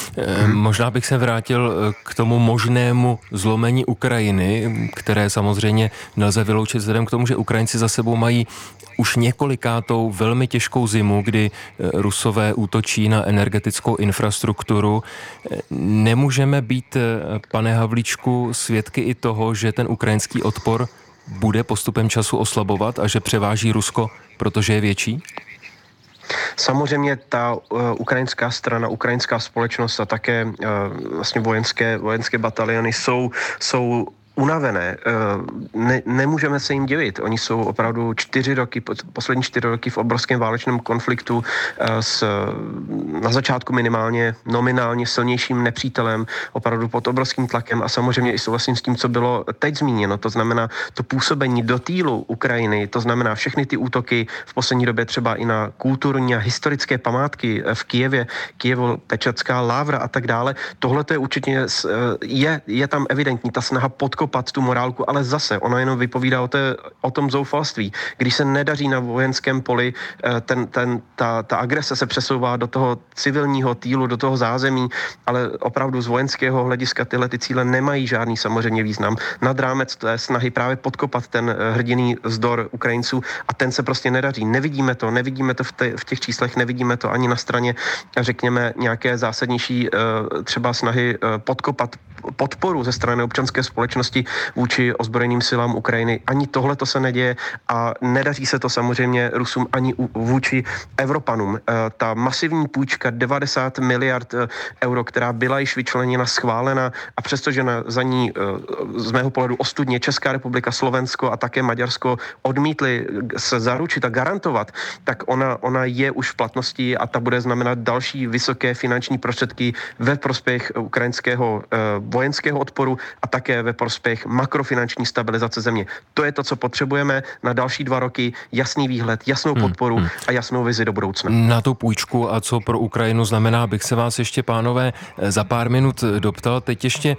Možná bych se vrátil k tomu možnému zlomení Ukrajiny, které samozřejmě nelze vyloučit vzhledem k tomu, že Ukrajinci za sebou mají už několikátou velmi těžkou zimu, kdy Rusové útočí na energetickou infrastrukturu. Nemůžeme být, pane Havlíčku, svědky i toho, že ten ukrajinský odpor bude postupem času oslabovat a že převáží Rusko, protože je větší? Samozřejmě ta uh, ukrajinská strana, ukrajinská společnost a také uh, vlastně vojenské, vojenské bataliony jsou, jsou unavené. Ne, nemůžeme se jim divit. Oni jsou opravdu čtyři roky, poslední čtyři roky v obrovském válečném konfliktu s na začátku minimálně nominálně silnějším nepřítelem, opravdu pod obrovským tlakem a samozřejmě i souhlasím s tím, co bylo teď zmíněno. To znamená to působení do týlu Ukrajiny, to znamená všechny ty útoky v poslední době třeba i na kulturní a historické památky v Kyjevě, Kyjevo-Pečatská lávra a tak dále. Tohle to je určitě, je, je tam evidentní ta snaha podkopat tu morálku, ale zase ona jenom vypovídá o, té, o tom zoufalství. Když se nedaří na vojenském poli, ten, ten, ta, ta agrese se přesouvá do toho civilního týlu, do toho zázemí, ale opravdu z vojenského hlediska tyhle ty cíle nemají žádný samozřejmě význam. Nad rámec té snahy právě podkopat ten hrdinný vzdor Ukrajinců a ten se prostě nedaří. Nevidíme to, nevidíme to v, te, v těch číslech, nevidíme to ani na straně, řekněme, nějaké zásadnější třeba snahy podkopat podporu ze strany občanské společnosti beztrestnosti vůči ozbrojeným silám Ukrajiny. Ani tohle to se neděje a nedaří se to samozřejmě Rusům ani vůči Evropanům. Ta masivní půjčka devadesát miliard euro, která byla již vyčleněna, schválena a přestože na, za ní z mého pohledu ostudně Česká republika, Slovensko a také Maďarsko odmítli se zaručit a garantovat, tak ona, ona je už v platnosti a ta bude znamenat další vysoké finanční prostředky ve prospěch ukrajinského eh, vojenského odporu a také ve prospěch makrofinanční stabilizace země. To je to, co potřebujeme na další dva roky, jasný výhled, jasnou podporu hmm, hmm. a jasnou vizi do budoucna. Na tu půjčku a co pro Ukrajinu znamená, bych se vás ještě, pánové, za pár minut doptal. Teď ještě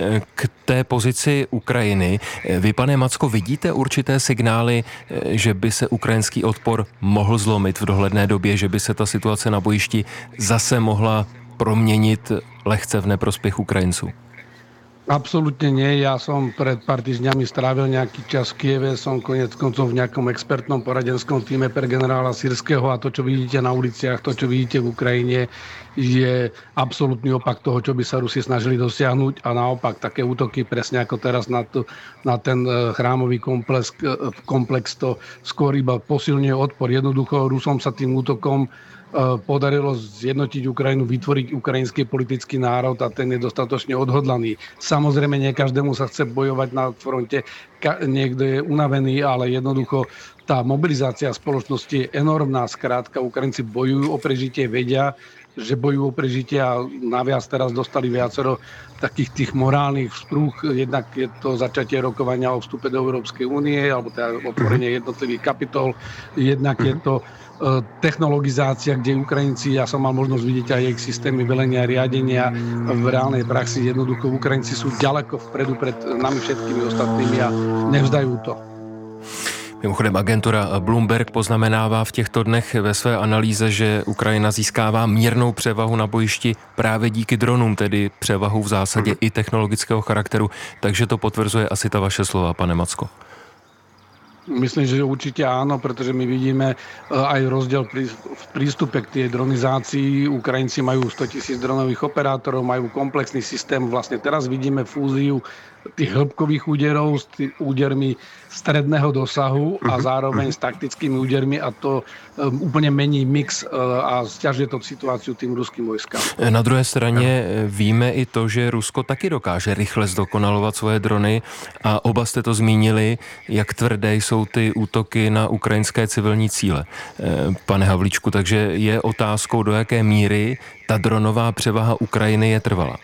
k té pozici Ukrajiny. Vy, pane Macko, vidíte určité signály, že by se ukrajinský odpor mohl zlomit v dohledné době, že by se ta situace na bojišti zase mohla proměnit lehce v neprospěch Ukrajinců? Absolútne nie. Ja som pred pár týždňami strávil nejaký čas v Kieve, som konec koncov v nejakom expertnom poradenskom týme pre generála Sýrskeho a to, čo vidíte na uliciach, to, čo vidíte v Ukrajine, je absolútny opak toho, čo by sa Rusi snažili dosiahnuť a naopak také útoky presne ako teraz na, to, na ten chrámový komplex, komplex to skôr iba posilňuje odpor. Jednoducho Rusom sa tým útokom podarilo zjednotiť Ukrajinu, vytvoriť ukrajinský politický národ a ten je dostatočne odhodlaný. Samozrejme, nie každému sa chce bojovať na fronte, niekto je unavený, ale jednoducho tá mobilizácia spoločnosti je enormná. Skrátka, Ukrajinci bojujú o prežitie, vedia, že bojujú o prežitie a naviac teraz dostali viacero takých tých morálnych vzprúh. Jednak je to začatie rokovania o vstupe do Európskej únie, alebo teda otvorenie jednotlivých kapitol. Jednak je to technologizácia, kde Ukrajinci, ja som mal možnosť vidieť aj ich systémy velenia a riadenia v reálnej praxi. Jednoducho Ukrajinci sú ďaleko vpredu pred nami všetkými ostatnými a nevzdajú to. Mimochodem agentura Bloomberg poznamenává v těchto dnech ve své analýze, že Ukrajina získává mírnou převahu na bojišti právě díky dronům, tedy převahu v zásadě i technologického charakteru. Takže to potvrzuje asi ta vaše slova, pane Macko. Myslím, že určite áno, pretože my vidíme aj rozdiel v prístupe k tej dronizácii. Ukrajinci majú sto tisíc dronových operátorov, majú komplexný systém. Vlastne teraz vidíme fúziu tých hĺbkových úderov s tým údermi stredného dosahu a zároveň s taktickými údermi a to um, úplne mení mix uh, a sťažuje to situáciu tým ruským vojskám. Na druhé straně víme i to, že Rusko taky dokáže rychle zdokonalovat svoje drony a oba jste to zmínili, jak tvrdé jsou ty útoky na ukrajinské civilní cíle. Pane Havlíčku, takže je otázkou, do jaké míry ta dronová převaha Ukrajiny je trvalá.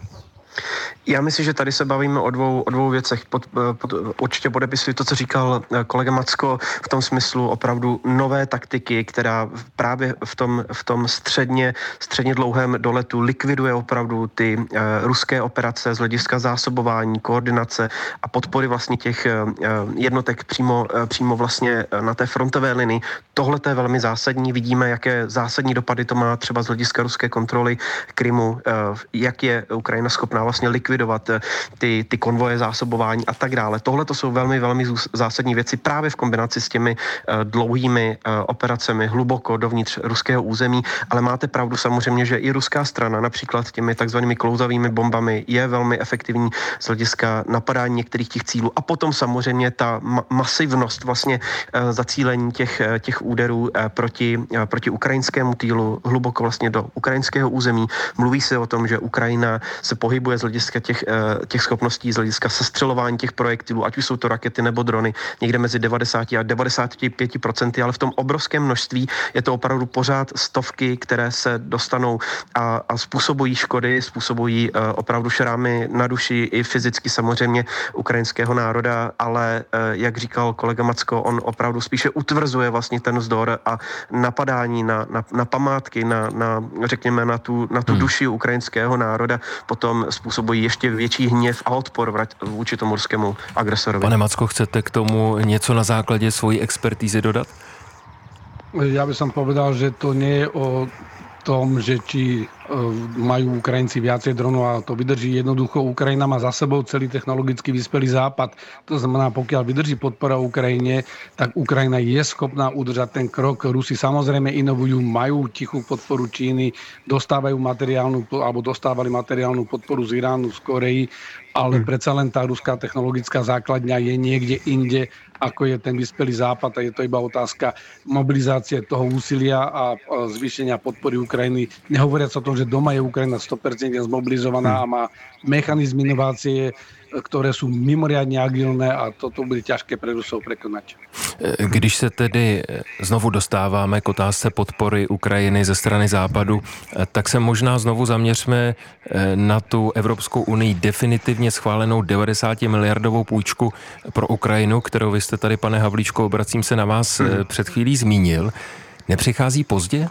Já myslím, že tady se bavíme o dvou, o dvou věcech. Pod, pod, určitě podepisuji to, co říkal kolega Macko, v tom smyslu opravdu nové taktiky, která právě v tom, v tom středně, středně dlouhém doletu likviduje opravdu ty uh, ruské operace z hlediska zásobování, koordinace a podpory vlastně těch uh, jednotek přímo, uh, přímo vlastně na té frontové linii. Tohle je velmi zásadní. Vidíme, jaké zásadní dopady to má třeba z hlediska ruské kontroly Krymu, uh, jak je Ukrajina schopná vlastně likvidovat ty, ty konvoje zásobování a tak dále. Tohle to jsou velmi, velmi zásadní věci právě v kombinaci s těmi uh, dlouhými uh, operacemi hluboko dovnitř ruského území, ale máte pravdu samozřejmě, že i ruská strana například těmi takzvanými klouzavými bombami je velmi efektivní z hlediska napadání některých těch cílů a potom samozřejmě ta ma- masivnost vlastně uh, zacílení těch, uh, těch úderů uh, proti, uh, proti ukrajinskému týlu hluboko vlastně do ukrajinského území. Mluví se o tom, že Ukrajina se pohybuje z hlediska těch, těch schopností, z hlediska sestřelování těch projektilů, ať už jsou to rakety nebo drony, někde mezi devadesát a devadesát pět procent, ale v tom obrovském množství je to opravdu pořád stovky, které se dostanou a, a způsobují škody, způsobují uh, opravdu šrámy na duši i fyzicky samozřejmě ukrajinského národa, ale uh, jak říkal kolega Macko, on opravdu spíše utvrzuje vlastně ten vzdor a napadání na, na, na památky, na, na, řekněme, na tu, na tu duši ukrajinského národa potom způsobují ještě větší hněv a odpor vůči tomu ruskému agresorovi. Pane Macko, chcete k tomu něco na základě svojí expertízy dodat? Ja by som povedal, že to nie je o tom, že či majú Ukrajinci viacej dronov a to vydrží. Jednoducho Ukrajina má za sebou celý technologicky vyspelý západ. To znamená, pokiaľ vydrží podpora Ukrajine, tak Ukrajina je schopná udržať ten krok. Rusi samozrejme inovujú, majú tichú podporu Číny, dostávajú materiálnu, alebo dostávali materiálnu podporu z Iránu, z Koreji. ale predsa len tá ruská technologická základňa je niekde inde, ako je ten vyspelý západ, a je to iba otázka mobilizácie toho úsilia a zvýšenia podpory Ukrajiny. Nehovoriac o tom, že doma je Ukrajina sto percent zmobilizovaná a má mechanizmy inovácie, ktoré sú mimoriadne agilné, a toto bude ťažké pre Rusov prekonať. Když se tedy znovu dostáváme k otázce podpory Ukrajiny ze strany západu, tak se možná znovu zaměřme na tu Evropskou unii definitivně schválenou devadesát miliardovou půjčku pro Ukrajinu, kterou vy jste tady, pane Havlíčko, obracím se na vás, hmm. před chvílí zmínil. Nepřichází pozdě?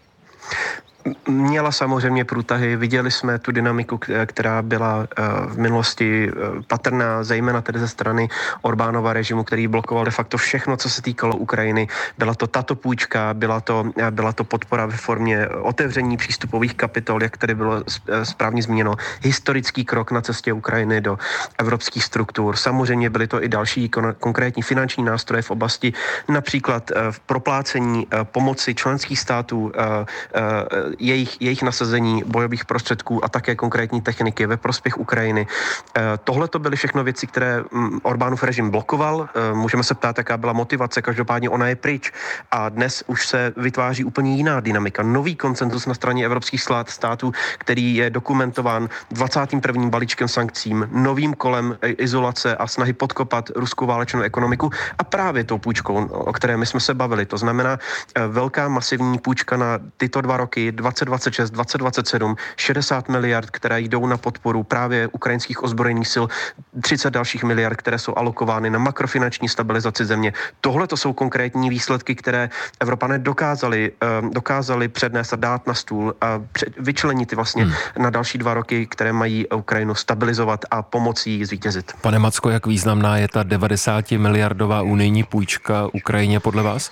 Měla samozřejmě průtahy, viděli jsme tu dynamiku, která byla v minulosti patrná, zejména tedy ze strany Orbánova režimu, který blokoval de facto všechno, co se týkalo Ukrajiny. Byla to tato půjčka, byla to, byla to podpora ve formě otevření přístupových kapitol, jak tady bylo správně zmíněno, historický krok na cestě Ukrajiny do evropských struktur. Samozřejmě byly to i další konkrétní finanční nástroje v oblasti například v proplácení pomoci členských států, Jejich, jejich nasazení bojových prostředků a také konkrétní techniky ve prospěch Ukrajiny. Tohle to byly všechno věci, které Orbánův režim blokoval. Můžeme se ptát, jaká byla motivace, každopádně ona je pryč. A dnes už se vytváří úplně jiná dynamika. Nový konsenzus na straně evropských států, který je dokumentován dvacátým prvním balíčkem sankcím, novým kolem izolace a snahy podkopat ruskou válečnou ekonomiku a právě tou půjčkou, o které my jsme se bavili. To znamená velká masivní půjčka na tyto dva roky, dvacet dvacet šest, dvacet dvacet sedm, šedesát miliard, které jdou na podporu právě ukrajinských ozbrojených sil, třicet dalších miliard, které jsou alokovány na makrofinanční stabilizaci země. Tohle to jsou konkrétní výsledky, které Evropané dokázali, dokázali přednést a dát na stůl a vyčlenit vlastně hmm. na další dva roky, které mají Ukrajinu stabilizovat a pomoci jí zvítězit. Pane Macko, jak významná je ta devadesát miliardová unijní půjčka Ukrajině podle vás?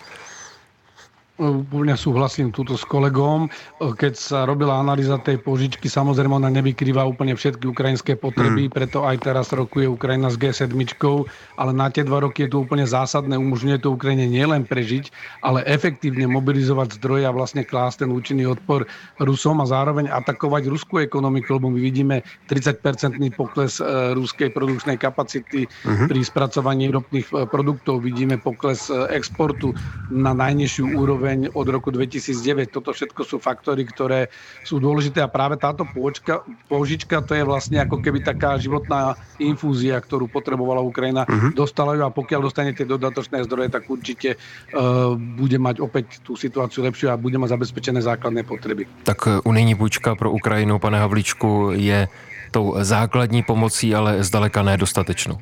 Úplne súhlasím túto s kolegom. Keď sa robila analýza tej požičky, samozrejme ona nevykrýva úplne všetky ukrajinské potreby, mm. preto aj teraz rokuje Ukrajina s gé sedem, ale na tie dva roky je to úplne zásadné, umožňuje to Ukrajine nielen prežiť, ale efektívne mobilizovať zdroje a vlastne klásť ten účinný odpor Rusom a zároveň atakovať ruskú ekonomiku, lebo my vidíme tridsať percentný pokles ruskej produkčnej kapacity mm-hmm. pri spracovaní ropných produktov, vidíme pokles exportu na najnižšiu úroveň od roku dvetisícdeväť. Toto všetko sú faktory, ktoré sú dôležité a práve táto pôžička, pôžička to je vlastne ako keby taká životná infúzia, ktorú potrebovala Ukrajina. Uh-huh. Dostala ju a pokiaľ dostane tie dodatočné zdroje, tak určite uh, bude mať opäť tú situáciu lepšiu a bude mať zabezpečené základné potreby. Tak unijní půjčka pro Ukrajinu, pane Havlíčku, je tou základní pomocí, ale zdaleka nedostatečnou.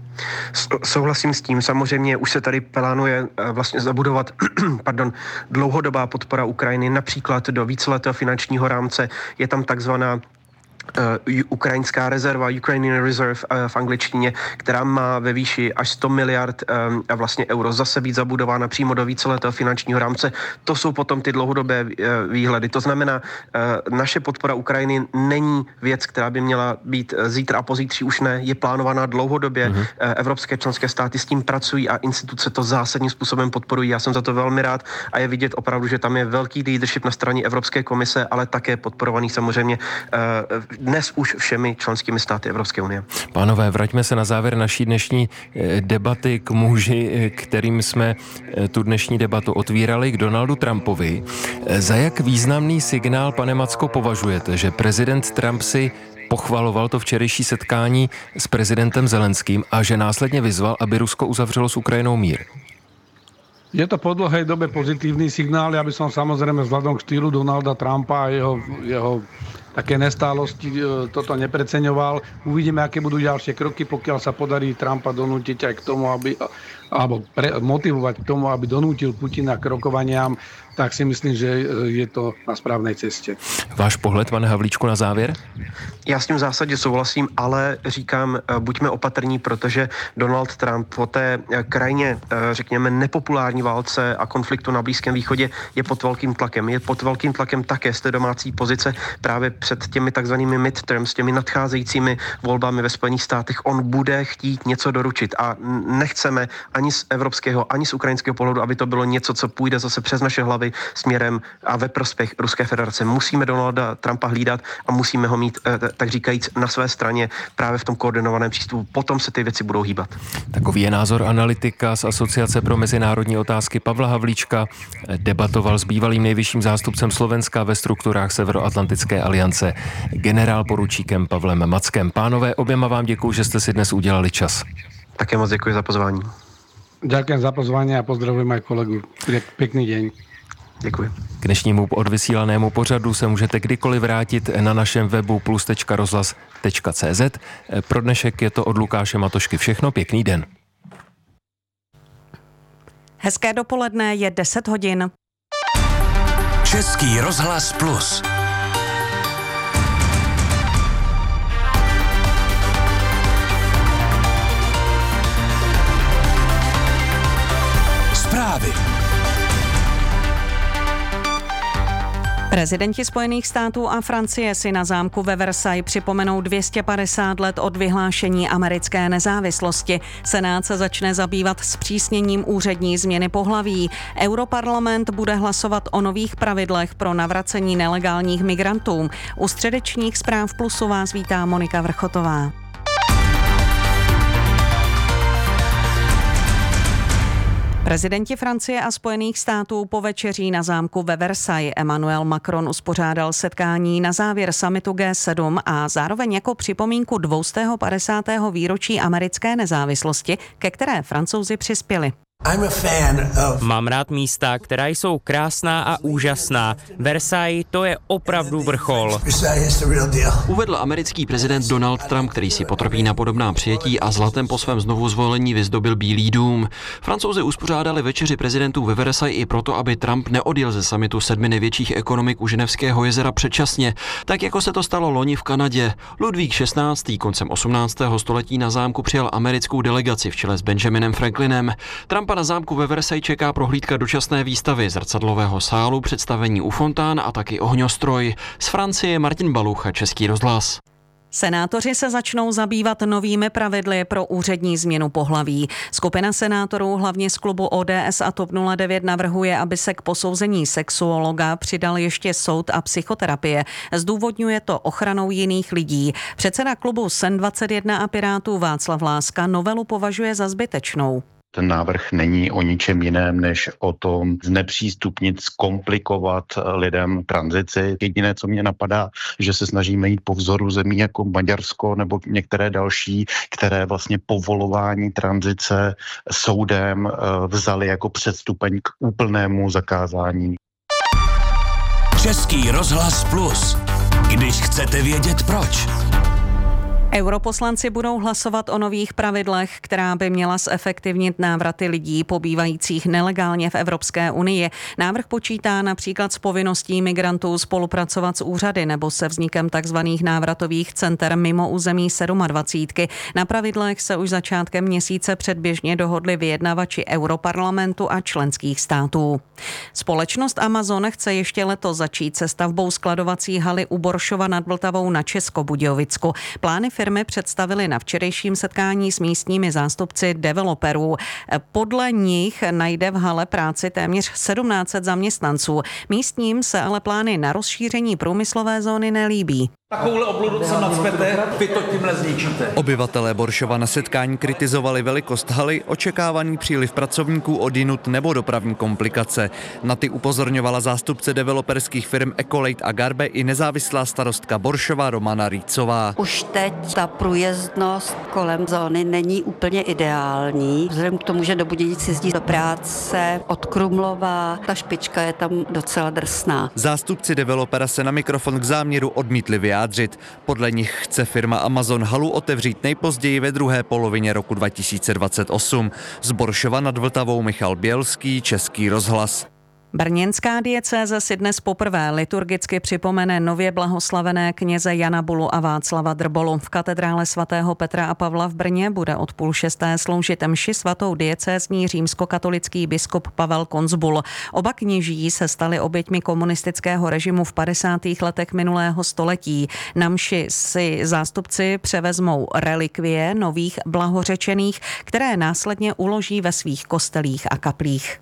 Souhlasím s tím. Samozřejmě už se tady plánuje vlastně zabudovat pardon, dlouhodobá podpora Ukrajiny, například do víceletého finančního rámce. Je tam takzvaná Uh, ukrajinská rezerva, Ukrainian Reserve uh, v angličtině, která má ve výši až sto miliard um, vlastně euro zase být zabudována přímo do víceletého finančního rámce. To jsou potom ty dlouhodobé uh, výhledy. To znamená, uh, naše podpora Ukrajiny není věc, která by měla být zítra a pozítří už ne, je plánovaná dlouhodobě. Uh-huh. Uh, evropské členské státy s tím pracují a instituce to zásadním způsobem podporují. Já jsem za to velmi rád a je vidět opravdu, že tam je velký leadership na straně Evropské komise, ale také podporovaný samozřejmě uh, dnes už všemi členskými státy Evropské unie. Pánové, vraťme se na závěr naší dnešní debaty k muži, kterým jsme tu dnešní debatu otvírali, k Donaldu Trumpovi. Za jak významný signál, pane Macko, považujete, že prezident Trump si pochvaloval to včerejší setkání s prezidentem Zelenským a že následně vyzval, aby Rusko uzavřelo s Ukrajinou mír? Je to po dlhej dobe pozitívny signál. Ja by som samozrejme vzhľadom k štýlu Donalda Trumpa a jeho, jeho také nestálosti toto nepreceňoval. Uvidíme, aké budú ďalšie kroky, pokiaľ sa podarí Trumpa donútiť aj k tomu, aby, alebo pre, motivovať k tomu, aby donútil Putina k rokovaniam, tak si myslím, že je to na správnej ceste. Váš pohled, pane Havlíčku, na závěr? Já s tím v zásadě souhlasím, ale říkám, buďme opatrní, protože Donald Trump po té krajně, řekněme, nepopulární válce a konfliktu na Blízkém východě je pod velkým tlakem. Je pod velkým tlakem také z té domácí pozice právě před těmi takzvanými midterms, těmi nadcházejícími volbami ve Spojených státech. On bude chtít něco doručit a nechceme ani z evropského, ani z ukrajinského pohledu, aby to bylo něco, co půjde zase přes naše hlavy směrem a ve prospěch Ruské federace. Musíme Donalda Trumpa hlídat a musíme ho mít, tak říkajíc, na své straně právě v tom koordinovaném přístupu. Potom se ty věci budou hýbat. Takový je názor analytika z Asociace pro mezinárodní otázky Pavla Havlíčka. Debatoval s bývalým nejvyšším zástupcem Slovenska ve strukturách Severoatlantické aliance generál poručíkem Pavlem Mackem. Pánové, oběma vám děkuju, že jste si dnes udělali čas. Také moc děkuji za pozvání. Ďakujem za pozvání a pozdravujem aj kolegu. Pěkný den. Děkuji. K dnešnímu odvysílanému pořadu se můžete kdykoliv vrátit na našem webu plus tečka rozhlas tečka cé zet. Pro dnešek je to od Lukáše Matošky všechno. Pěkný den. Hezké dopoledne, je deset hodin. Český rozhlas Plus. Zprávy. Prezidenti Spojených států a Francie si na zámku ve Versailles připomenou dvě stě padesát let od vyhlášení americké nezávislosti. Senát se začne zabývat zpřísněním úřední změny pohlaví. Europarlament bude hlasovat o nových pravidlech pro navracení nelegálních migrantů. U středečních zpráv Plusu vás vítá Monika Vrchotová. Prezidenti Francie a Spojených států po večeří na zámku ve Versailles Emmanuel Macron uspořádal setkání na závěr summitu G sedm a zároveň jako připomínku dvě stě padesátého výročí americké nezávislosti, ke které Francouzi přispěli. Mám rád místa, která jsou krásná a úžasná. Versailles, to je opravdu vrchol. Uvedl americký prezident Donald Trump, který si potrpí na podobná přijetí a zlatem po svém znovu zvolení vyzdobil Bílý dům. Francouzi uspořádali večeři prezidentů ve Versailles i proto, aby Trump neodjel ze summitu sedmi největších ekonomik u Ženevského jezera předčasně, tak jako se to stalo loni v Kanadě. Ludvík šestnáctý koncem osmnáctého století na zámku přijal americkou delegaci v čele s Benjaminem Franklinem. Trumpa na zámku ve Versailles čeká prohlídka dočasné výstavy, zrcadlového sálu, představení u fontán a taky ohňostroj. Z Francie Martin Baluch a Český rozhlas. Senátoři se začnou zabývat novými pravidly pro úřední změnu pohlaví. Skupina senátorů, hlavně z klubu O D S a TOP nula devět, navrhuje, aby se k posouzení sexuologa přidal ještě soud a psychoterapie. Zdůvodňuje to ochranou jiných lidí. Předseda klubu S E N dvacet jedna a Pirátů Václav Láska novelu považuje za zbytečnou. Ten návrh není o ničem jiném, než o tom znepřístupnit, zkomplikovat lidem tranzici. Jediné, co mě napadá, že se snažíme jít po vzoru zemí jako Maďarsko nebo některé další, které vlastně povolování tranzice soudem vzali jako předstupeň k úplnému zakázání. Český rozhlas Plus. Když chcete vědět proč. Europoslanci budou hlasovat o nových pravidlech, která by měla zefektivnit návraty lidí pobývajících nelegálně v Evropské unii. Návrh počítá například s povinností migrantů spolupracovat s úřady nebo se vznikem takzvaných návratových center mimo území sedmadvacítky. Na pravidlech se už začátkem měsíce předběžně dohodli vyjednavači Europarlamentu a členských států. Společnost Amazon chce ještě letos začít se stavbou skladovací haly u Boršova nad Vltavou na Českobudějovicku. Plány firmy představili na včerejším setkání s místními zástupci developerů. Podle nich najde v hale práci téměř sedmnáct set zaměstnanců. Místním se ale plány na rozšíření průmyslové zóny nelíbí. Takovouhle obludu sem nacpete, vy to tímhle zničíte. Obyvatelé Boršova na setkání kritizovali velikost haly, očekávaný příliv pracovníků odjinud nebo dopravní komplikace. Na ty upozorňovala zástupce developerských firm Ecolate a Garbe i nezávislá starostka Boršova Romana Rýcová. Už teď ta průjezdnost kolem zóny není úplně ideální. Vzhledem k tomu, že do Budějic jezdí do práce od Krumlova, ta špička je tam docela drsná. Zástupci developera se na mikrofon k záměru odmítli vyjádřit. Podle nich chce firma Amazon halu otevřít nejpozději ve druhé polovině roku dva tisíce dvacet osm. Z Boršova nad Vltavou Michal Bělský, Český rozhlas. Brněnská diecéze si dnes poprvé liturgicky připomene nově blahoslavené kněze Jana Bulu a Václava Drbolu. V katedrále svatého Petra a Pavla v Brně bude od půl šesté sloužit mši svatou diecézní římskokatolický biskup Pavel Konzbul. Oba kněží se stali oběťmi komunistického režimu v padesátých letech minulého století. Na mši si zástupci převezmou relikvie nových blahořečených, které následně uloží ve svých kostelích a kaplích.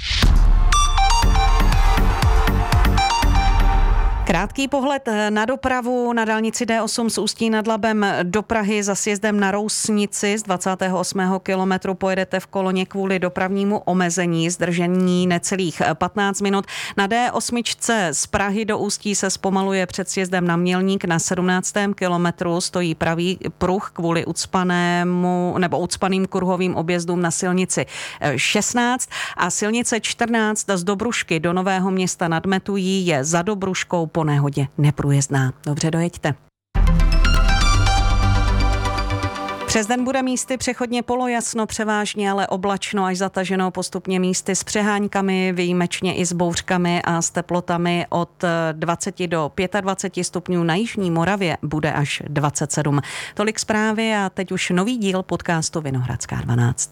Krátký pohled na dopravu na dálnici D osm z Ústí nad Labem do Prahy za sjezdem na Rousnici z dvacátého osmého kilometru pojedete v koloně kvůli dopravnímu omezení, zdržení necelých patnáct minut. Na D osm z Prahy do Ústí se zpomaluje před sjezdem na Mělník na sedmnáctém kilometru, stojí pravý pruh kvůli ucpanému nebo ucpaným kruhovým objezdům na silnici šestnáct a silnice čtrnáct z Dobrušky do Nového Města nad Metují je za Dobruškou po nehodě neprůjezdná. Dobře, dojeďte. Přes den bude místy přechodně polojasno, převážně ale oblačno až zataženo, postupně místy s přehánками, výjimečně i s bouřkami a s teplotami od dvacet do dvacet pět stupňů. Na jižní Moravě bude až dvacet sedm. Tolik zprávy a teď už nový díl podcastu Vinohradská dvanáct.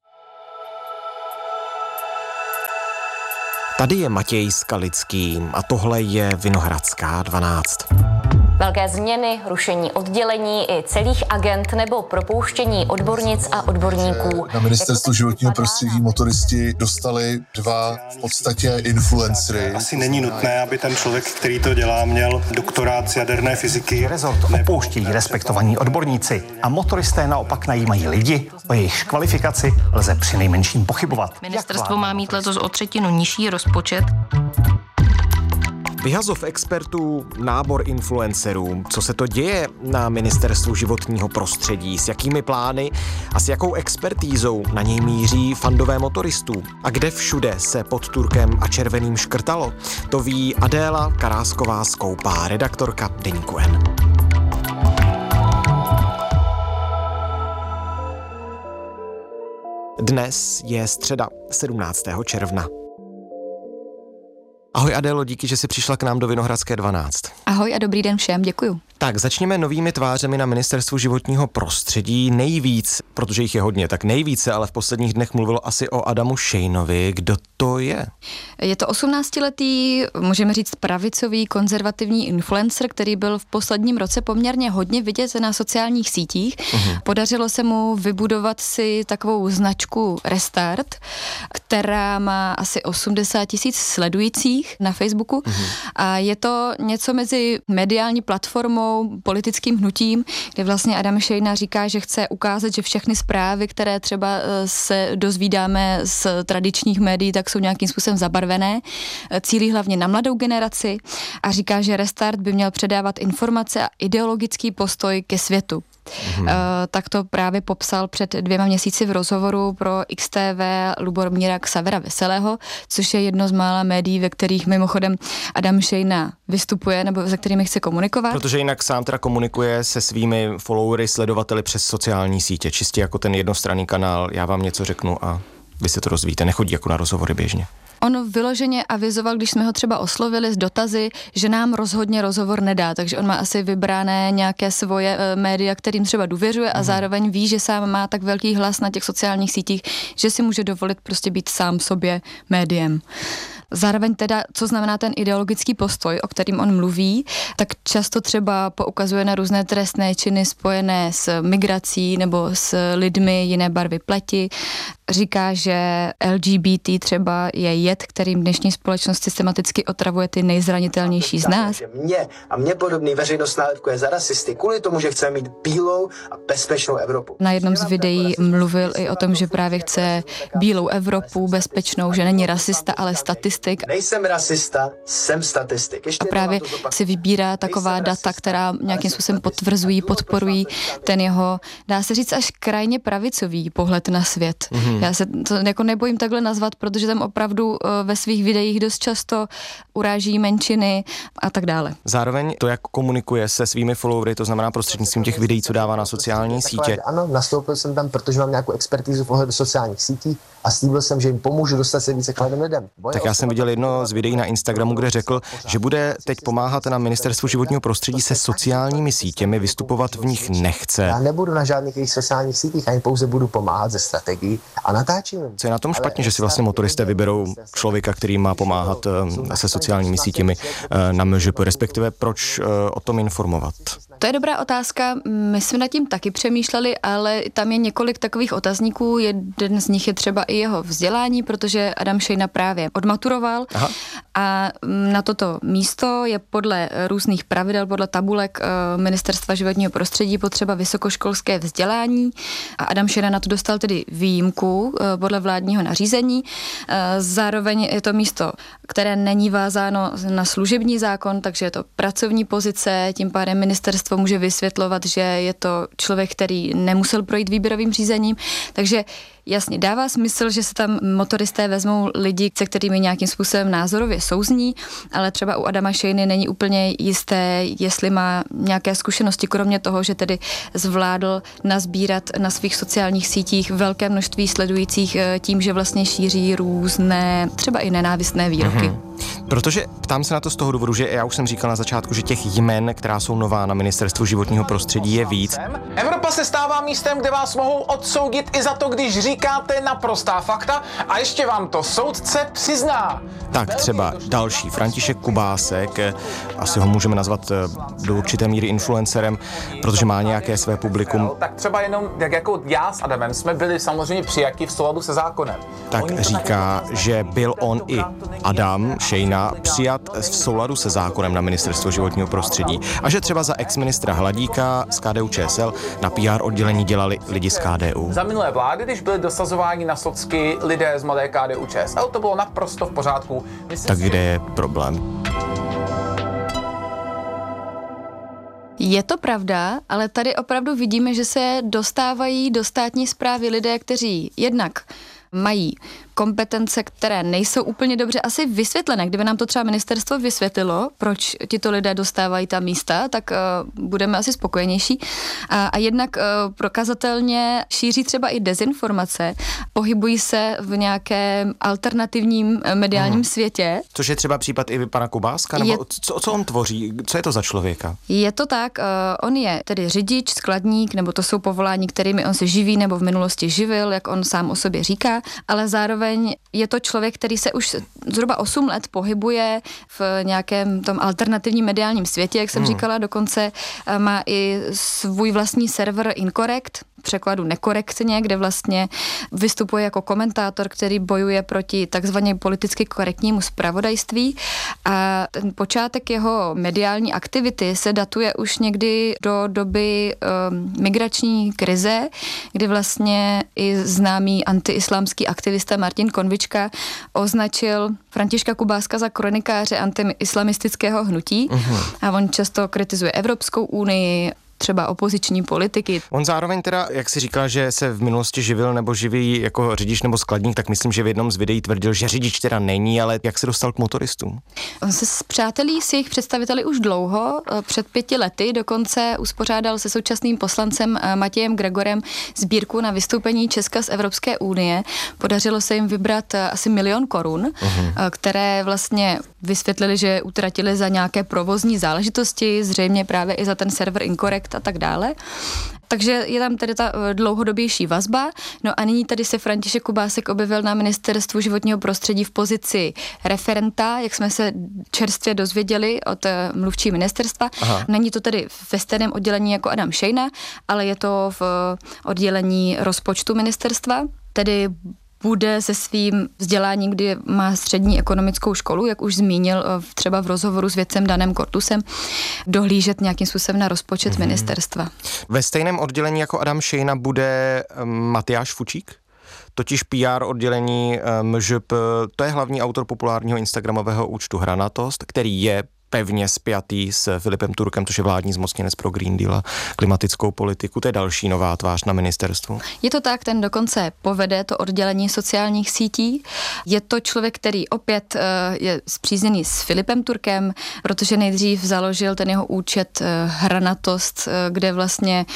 Tady je Matěj Skalický a tohle je Vinohradská dvanáct. Velké změny, rušení oddělení i celých agent nebo propouštění odbornic a odborníků. Na ministerstvu životního prostředí motoristi dostali dva v podstatě influencery. Asi není nutné, aby ten člověk, který to dělá, měl doktorát z jaderné fyziky. Rezort opouštějí respektovaní odborníci a motoristé naopak najímají lidi, o jejich kvalifikaci lze přinejmenším pochybovat. Ministerstvo má mít letos o třetinu nižší rozpočet. Vyhazov expertů, nábor influencerů. Co se to děje na ministerstvu životního prostředí? S jakými plány a s jakou expertízou na něj míří fandové motoristů? A kde všude se pod Turkem a červeným škrtalo? To ví Adéla Karásková-Skoupá, redaktorka Deníku N. Dnes je středa sedmnáctého června. Ahoj Adélo, díky, že jsi přišla k nám do Vinohradské dvanáct. Ahoj a dobrý den všem, děkuju. Tak začněme novými tvářemi na ministerstvu životního prostředí. Nejvíc, protože jich je hodně, tak nejvíce, ale v posledních dnech mluvilo asi o Adamu Šejnovi. Kdo to je? Je to osmnáctiletý, můžeme říct pravicový, konzervativní influencer, který byl v posledním roce poměrně hodně vidět na sociálních sítích. Uhum. Podařilo se mu vybudovat si takovou značku Restart, která má asi osmdesát tisíc sledujících na Facebooku. Uhum. A je to něco mezi mediální platformou, politickým hnutím, kde vlastně Adam Šejna říká, že chce ukázat, že všechny zprávy, které třeba se dozvídáme z tradičních médií, tak jsou nějakým způsobem zabarvené. Cílí hlavně na mladou generaci a říká, že Restart by měl předávat informace a ideologický postoj ke světu. Hmm. Uh, tak to právě popsal před dvěma měsíci v rozhovoru pro X T V Lubomíra Xavera Veselého, což je jedno z mála médií, ve kterých mimochodem Adam Šejna vystupuje nebo se kterými chce komunikovat. Protože jinak sám teda komunikuje se svými followery, sledovateli přes sociální sítě, čistě jako ten jednostranný kanál, já vám něco řeknu a vy se to rozvíjíte, nechodí jako na rozhovory běžně. On vyloženě avizoval, když jsme ho třeba oslovili s dotazy, že nám rozhodně rozhovor nedá, takže on má asi vybrané nějaké svoje e, média, kterým třeba důvěřuje a zároveň ví, že sám má tak velký hlas na těch sociálních sítích, že si může dovolit prostě být sám sobě médiem. Zároveň teda, co znamená ten ideologický postoj, o kterým on mluví, tak často třeba poukazuje na různé trestné činy spojené s migrací nebo s lidmi jiné barvy pleti. Říká, že L G B T třeba je jed, kterým dnešní společnost systematicky otravuje ty nejzranitelnější z nás. Mě a mě podobný veřejnost nálepkuje za rasisty kvůli tomu, že chceme mít bílou a bezpečnou Evropu. Na jednom z videí mluvil i o tom, že právě chce bílou Evropu, bezpečnou, že není rasista, ale statistik. Nejsem rasista, jsem statistik. Ještě a právě si vybírá taková data, která nějakým způsobem potvrzují, podporují ten jeho, dá se říct, až krajně pravicový pohled na svět. Mm-hmm. Já se to jako nebojím takhle nazvat, protože tam opravdu ve svých videích dost často uráží menšiny a tak dále. Zároveň to, jak komunikuje se svými followery, to znamená prostřednictvím těch videí, co dává na sociální sítě. Ano, nastoupil jsem tam, protože mám nějakou expertizu v ohledu sociálních sítí a slíbil jsem, že jim pomůžu dostat se více k lidem lidem. Tak já jsem jsem viděl jedno z videí na Instagramu, kde řekl, že bude teď pomáhat na Ministerstvu životního prostředí se sociálními sítěmi, vystupovat v nich nechce. Já nebudu na žádných sociálních sítích, ani pouze budu pomáhat ze strategií a natáčím. Co je na tom špatně, že si vlastně motoristé vyberou člověka, který má pomáhat se sociálními sítěmi na M Ž P, respektive proč o tom informovat? To je dobrá otázka, my jsme nad tím taky přemýšleli, ale tam je několik takových otazníků, jeden z nich je třeba i jeho vzdělání, protože Adam Šejna právě odmaturoval. Aha. A na toto místo je podle různých pravidel, podle tabulek Ministerstva životního prostředí potřeba vysokoškolské vzdělání a Adam Šejna na to dostal tedy výjimku podle vládního nařízení. Zároveň je to místo, které není vázáno na služební zákon, takže je to pracovní pozice, tím pádem ministerstvo může vysvětlovat, že je to člověk, který nemusel projít výběrovým řízením, takže jasně, dává smysl, že se tam motoristé vezmou lidi, se kterými nějakým způsobem názorově souzní, ale třeba u Adama Šejny není úplně jisté, jestli má nějaké zkušenosti, kromě toho, že tedy zvládl nazbírat na svých sociálních sítích velké množství sledujících tím, že vlastně šíří různé, třeba i nenávistné výroky. Mm-hmm. Protože ptám se na to z toho důvodu, že já už jsem říkal na začátku, že těch jmen, která jsou nová na Ministerstvu životního prostředí, je víc. Evropa se stává místem, kde vás mohou odsoudit i za to, když říkáte naprostá fakta a ještě vám to soudce přizná. Tak třeba další, František Kubásek, asi ho můžeme nazvat do určité míry influencerem, protože má nějaké své publikum. Tak třeba jenom, jak jako já s Adamem jsme byli samozřejmě přijati v souladu se zákonem. Tak říká, že byl on i Adam Šejna přijat v souladu se zákonem na Ministerstvo životního prostředí a že třeba za ex-ministra Hladíka z K D U Č S L na P R oddělení dělali lidi z K D U. Za minulé vlády, když byli dosazováni na socky lidé z mladé K D U Č S L, to bylo naprosto v pořádku. Myslím, tak kde je problém? Je to pravda, ale tady opravdu vidíme, že se dostávají do státní správy lidé, kteří jednak mají kompetence, které nejsou úplně dobře asi vysvětlené. Kdyby nám to třeba ministerstvo vysvětlilo, proč tito lidé dostávají ta místa, tak uh, budeme asi spokojenější. A, a jednak uh, prokazatelně šíří třeba i dezinformace, pohybují se v nějakém alternativním mediálním hmm. světě. Což je třeba případ i pana Kubáska? Nebo je, co, co on tvoří? Co je to za člověka? Je to tak, uh, on je tedy řidič, skladník, nebo to jsou povolání, kterými on se živí nebo v minulosti živil, jak on sám o sobě říká, ale zároveň je to člověk, který se už zhruba osm let pohybuje v nějakém tom alternativním mediálním světě, jak jsem hmm. říkala, dokonce má i svůj vlastní server Incorrect, v překladu nekorektně, kde vlastně vystupuje jako komentátor, který bojuje proti takzvaně politicky korektnímu zpravodajství a ten počátek jeho mediální aktivity se datuje už někdy do doby um, migrační krize, kdy vlastně i známý antiislámský aktivista Martin Konvička označil Františka Kubáska za kronikáře antiislamistického hnutí uh-huh. a on často kritizuje Evropskou unii, třeba opoziční politiky. On zároveň teda, jak si říkal, že se v minulosti živil nebo živí jako řidič nebo skladník, tak myslím, že v jednom z videí tvrdil, že řidič teda není, ale jak se dostal k motoristům? On se spřátelí s jejich představiteli už dlouho, před pěti lety, dokonce uspořádal se současným poslancem Matějem Gregorem sbírku na vystoupení Česka z Evropské unie. Podařilo se jim vybrat asi milion korun, uh-huh. které vlastně vysvětlili, že utratili za nějaké provozní záležitosti, zřejmě právě i za ten server Incorrect a tak dále. Takže je tam tedy ta dlouhodobější vazba. No a nyní tady se František Kubásek objevil na Ministerstvu životního prostředí v pozici referenta, jak jsme se čerstvě dozvěděli od mluvčí ministerstva. Aha. Není to tedy ve stejném oddělení jako Adam Šejna, ale je to v oddělení rozpočtu ministerstva, tedy bude se svým vzděláním, kdy má střední ekonomickou školu, jak už zmínil třeba v rozhovoru s vědcem Danem Kortusem, dohlížet nějakým způsobem na rozpočet mm-hmm. ministerstva. Ve stejném oddělení jako Adam Šejna bude Matyáš Fučík? Totiž P R oddělení M Ž P, to je hlavní autor populárního instagramového účtu Hranatost, který je pevně spjatý s Filipem Turkem, což je vládní zmocněnec pro Green Deal a klimatickou politiku. To je další nová tvář na ministerstvu. Je to tak, ten dokonce povede to oddělení sociálních sítí. Je to člověk, který opět uh, je spřízněný s Filipem Turkem, protože nejdřív založil ten jeho účet uh, Hranatost, uh, kde vlastně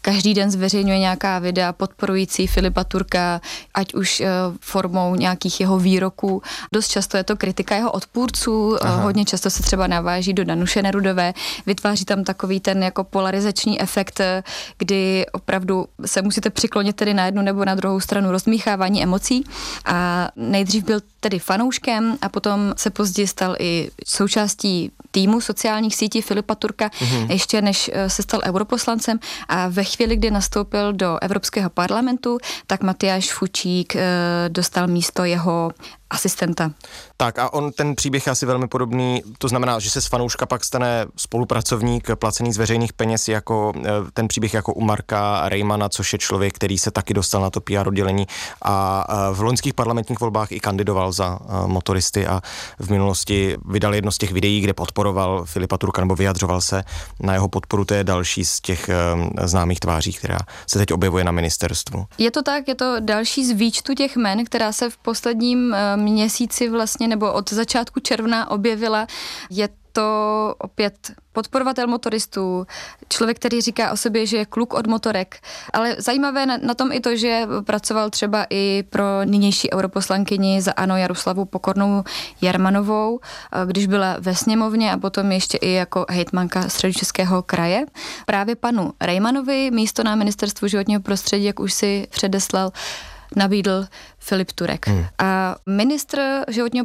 každý den zveřejňuje nějaká videa podporující Filipa Turka, ať už formou nějakých jeho výroků. Dost často je to kritika jeho odpůrců, Aha. hodně často se třeba naváží do Danuše Nerudové, vytváří tam takový ten jako polarizační efekt, kdy opravdu se musíte přiklonit tedy na jednu nebo na druhou stranu rozmíchávání emocí. A nejdřív byl tedy fanouškem a potom se později stal i součástí týmu sociálních sítí Filipa Turka, mm-hmm. ještě než se stal europoslancem, a ve chvíli, kdy nastoupil do Evropského parlamentu, tak Matyáš Fučík e, dostal místo jeho asistenta. Tak a on, ten příběh je asi velmi podobný, to znamená, že se z fanouška pak stane spolupracovník placený z veřejných peněz, jako ten příběh jako u Marka Rejmana, což je člověk, který se taky dostal na to P R oddělení a v loňských parlamentních volbách i kandidoval za motoristy a v minulosti vydal jedno z těch videí, kde podporoval Filipa Turka nebo vyjadřoval se na jeho podporu. To je další z těch známých tváří, která se teď objevuje na ministerstvu. Je to tak, je to další z výčtu těch jmen, která se v posledním měsíci vlastně nebo od začátku června objevila. Je to opět podporovatel motoristů, člověk, který říká o sobě, že je kluk od motorek. Ale zajímavé na, na tom i to, že pracoval třeba i pro nynější europoslankyni za ANO Jaroslavu Pokornou Jermanovou, když byla ve sněmovně, a potom ještě i jako hejtmanka Středočeského kraje. Právě panu Rejmanovi místo na ministerstvu životního prostředí, jak už si předeslal, nabídl Filip Turek. Hmm. A ministr životního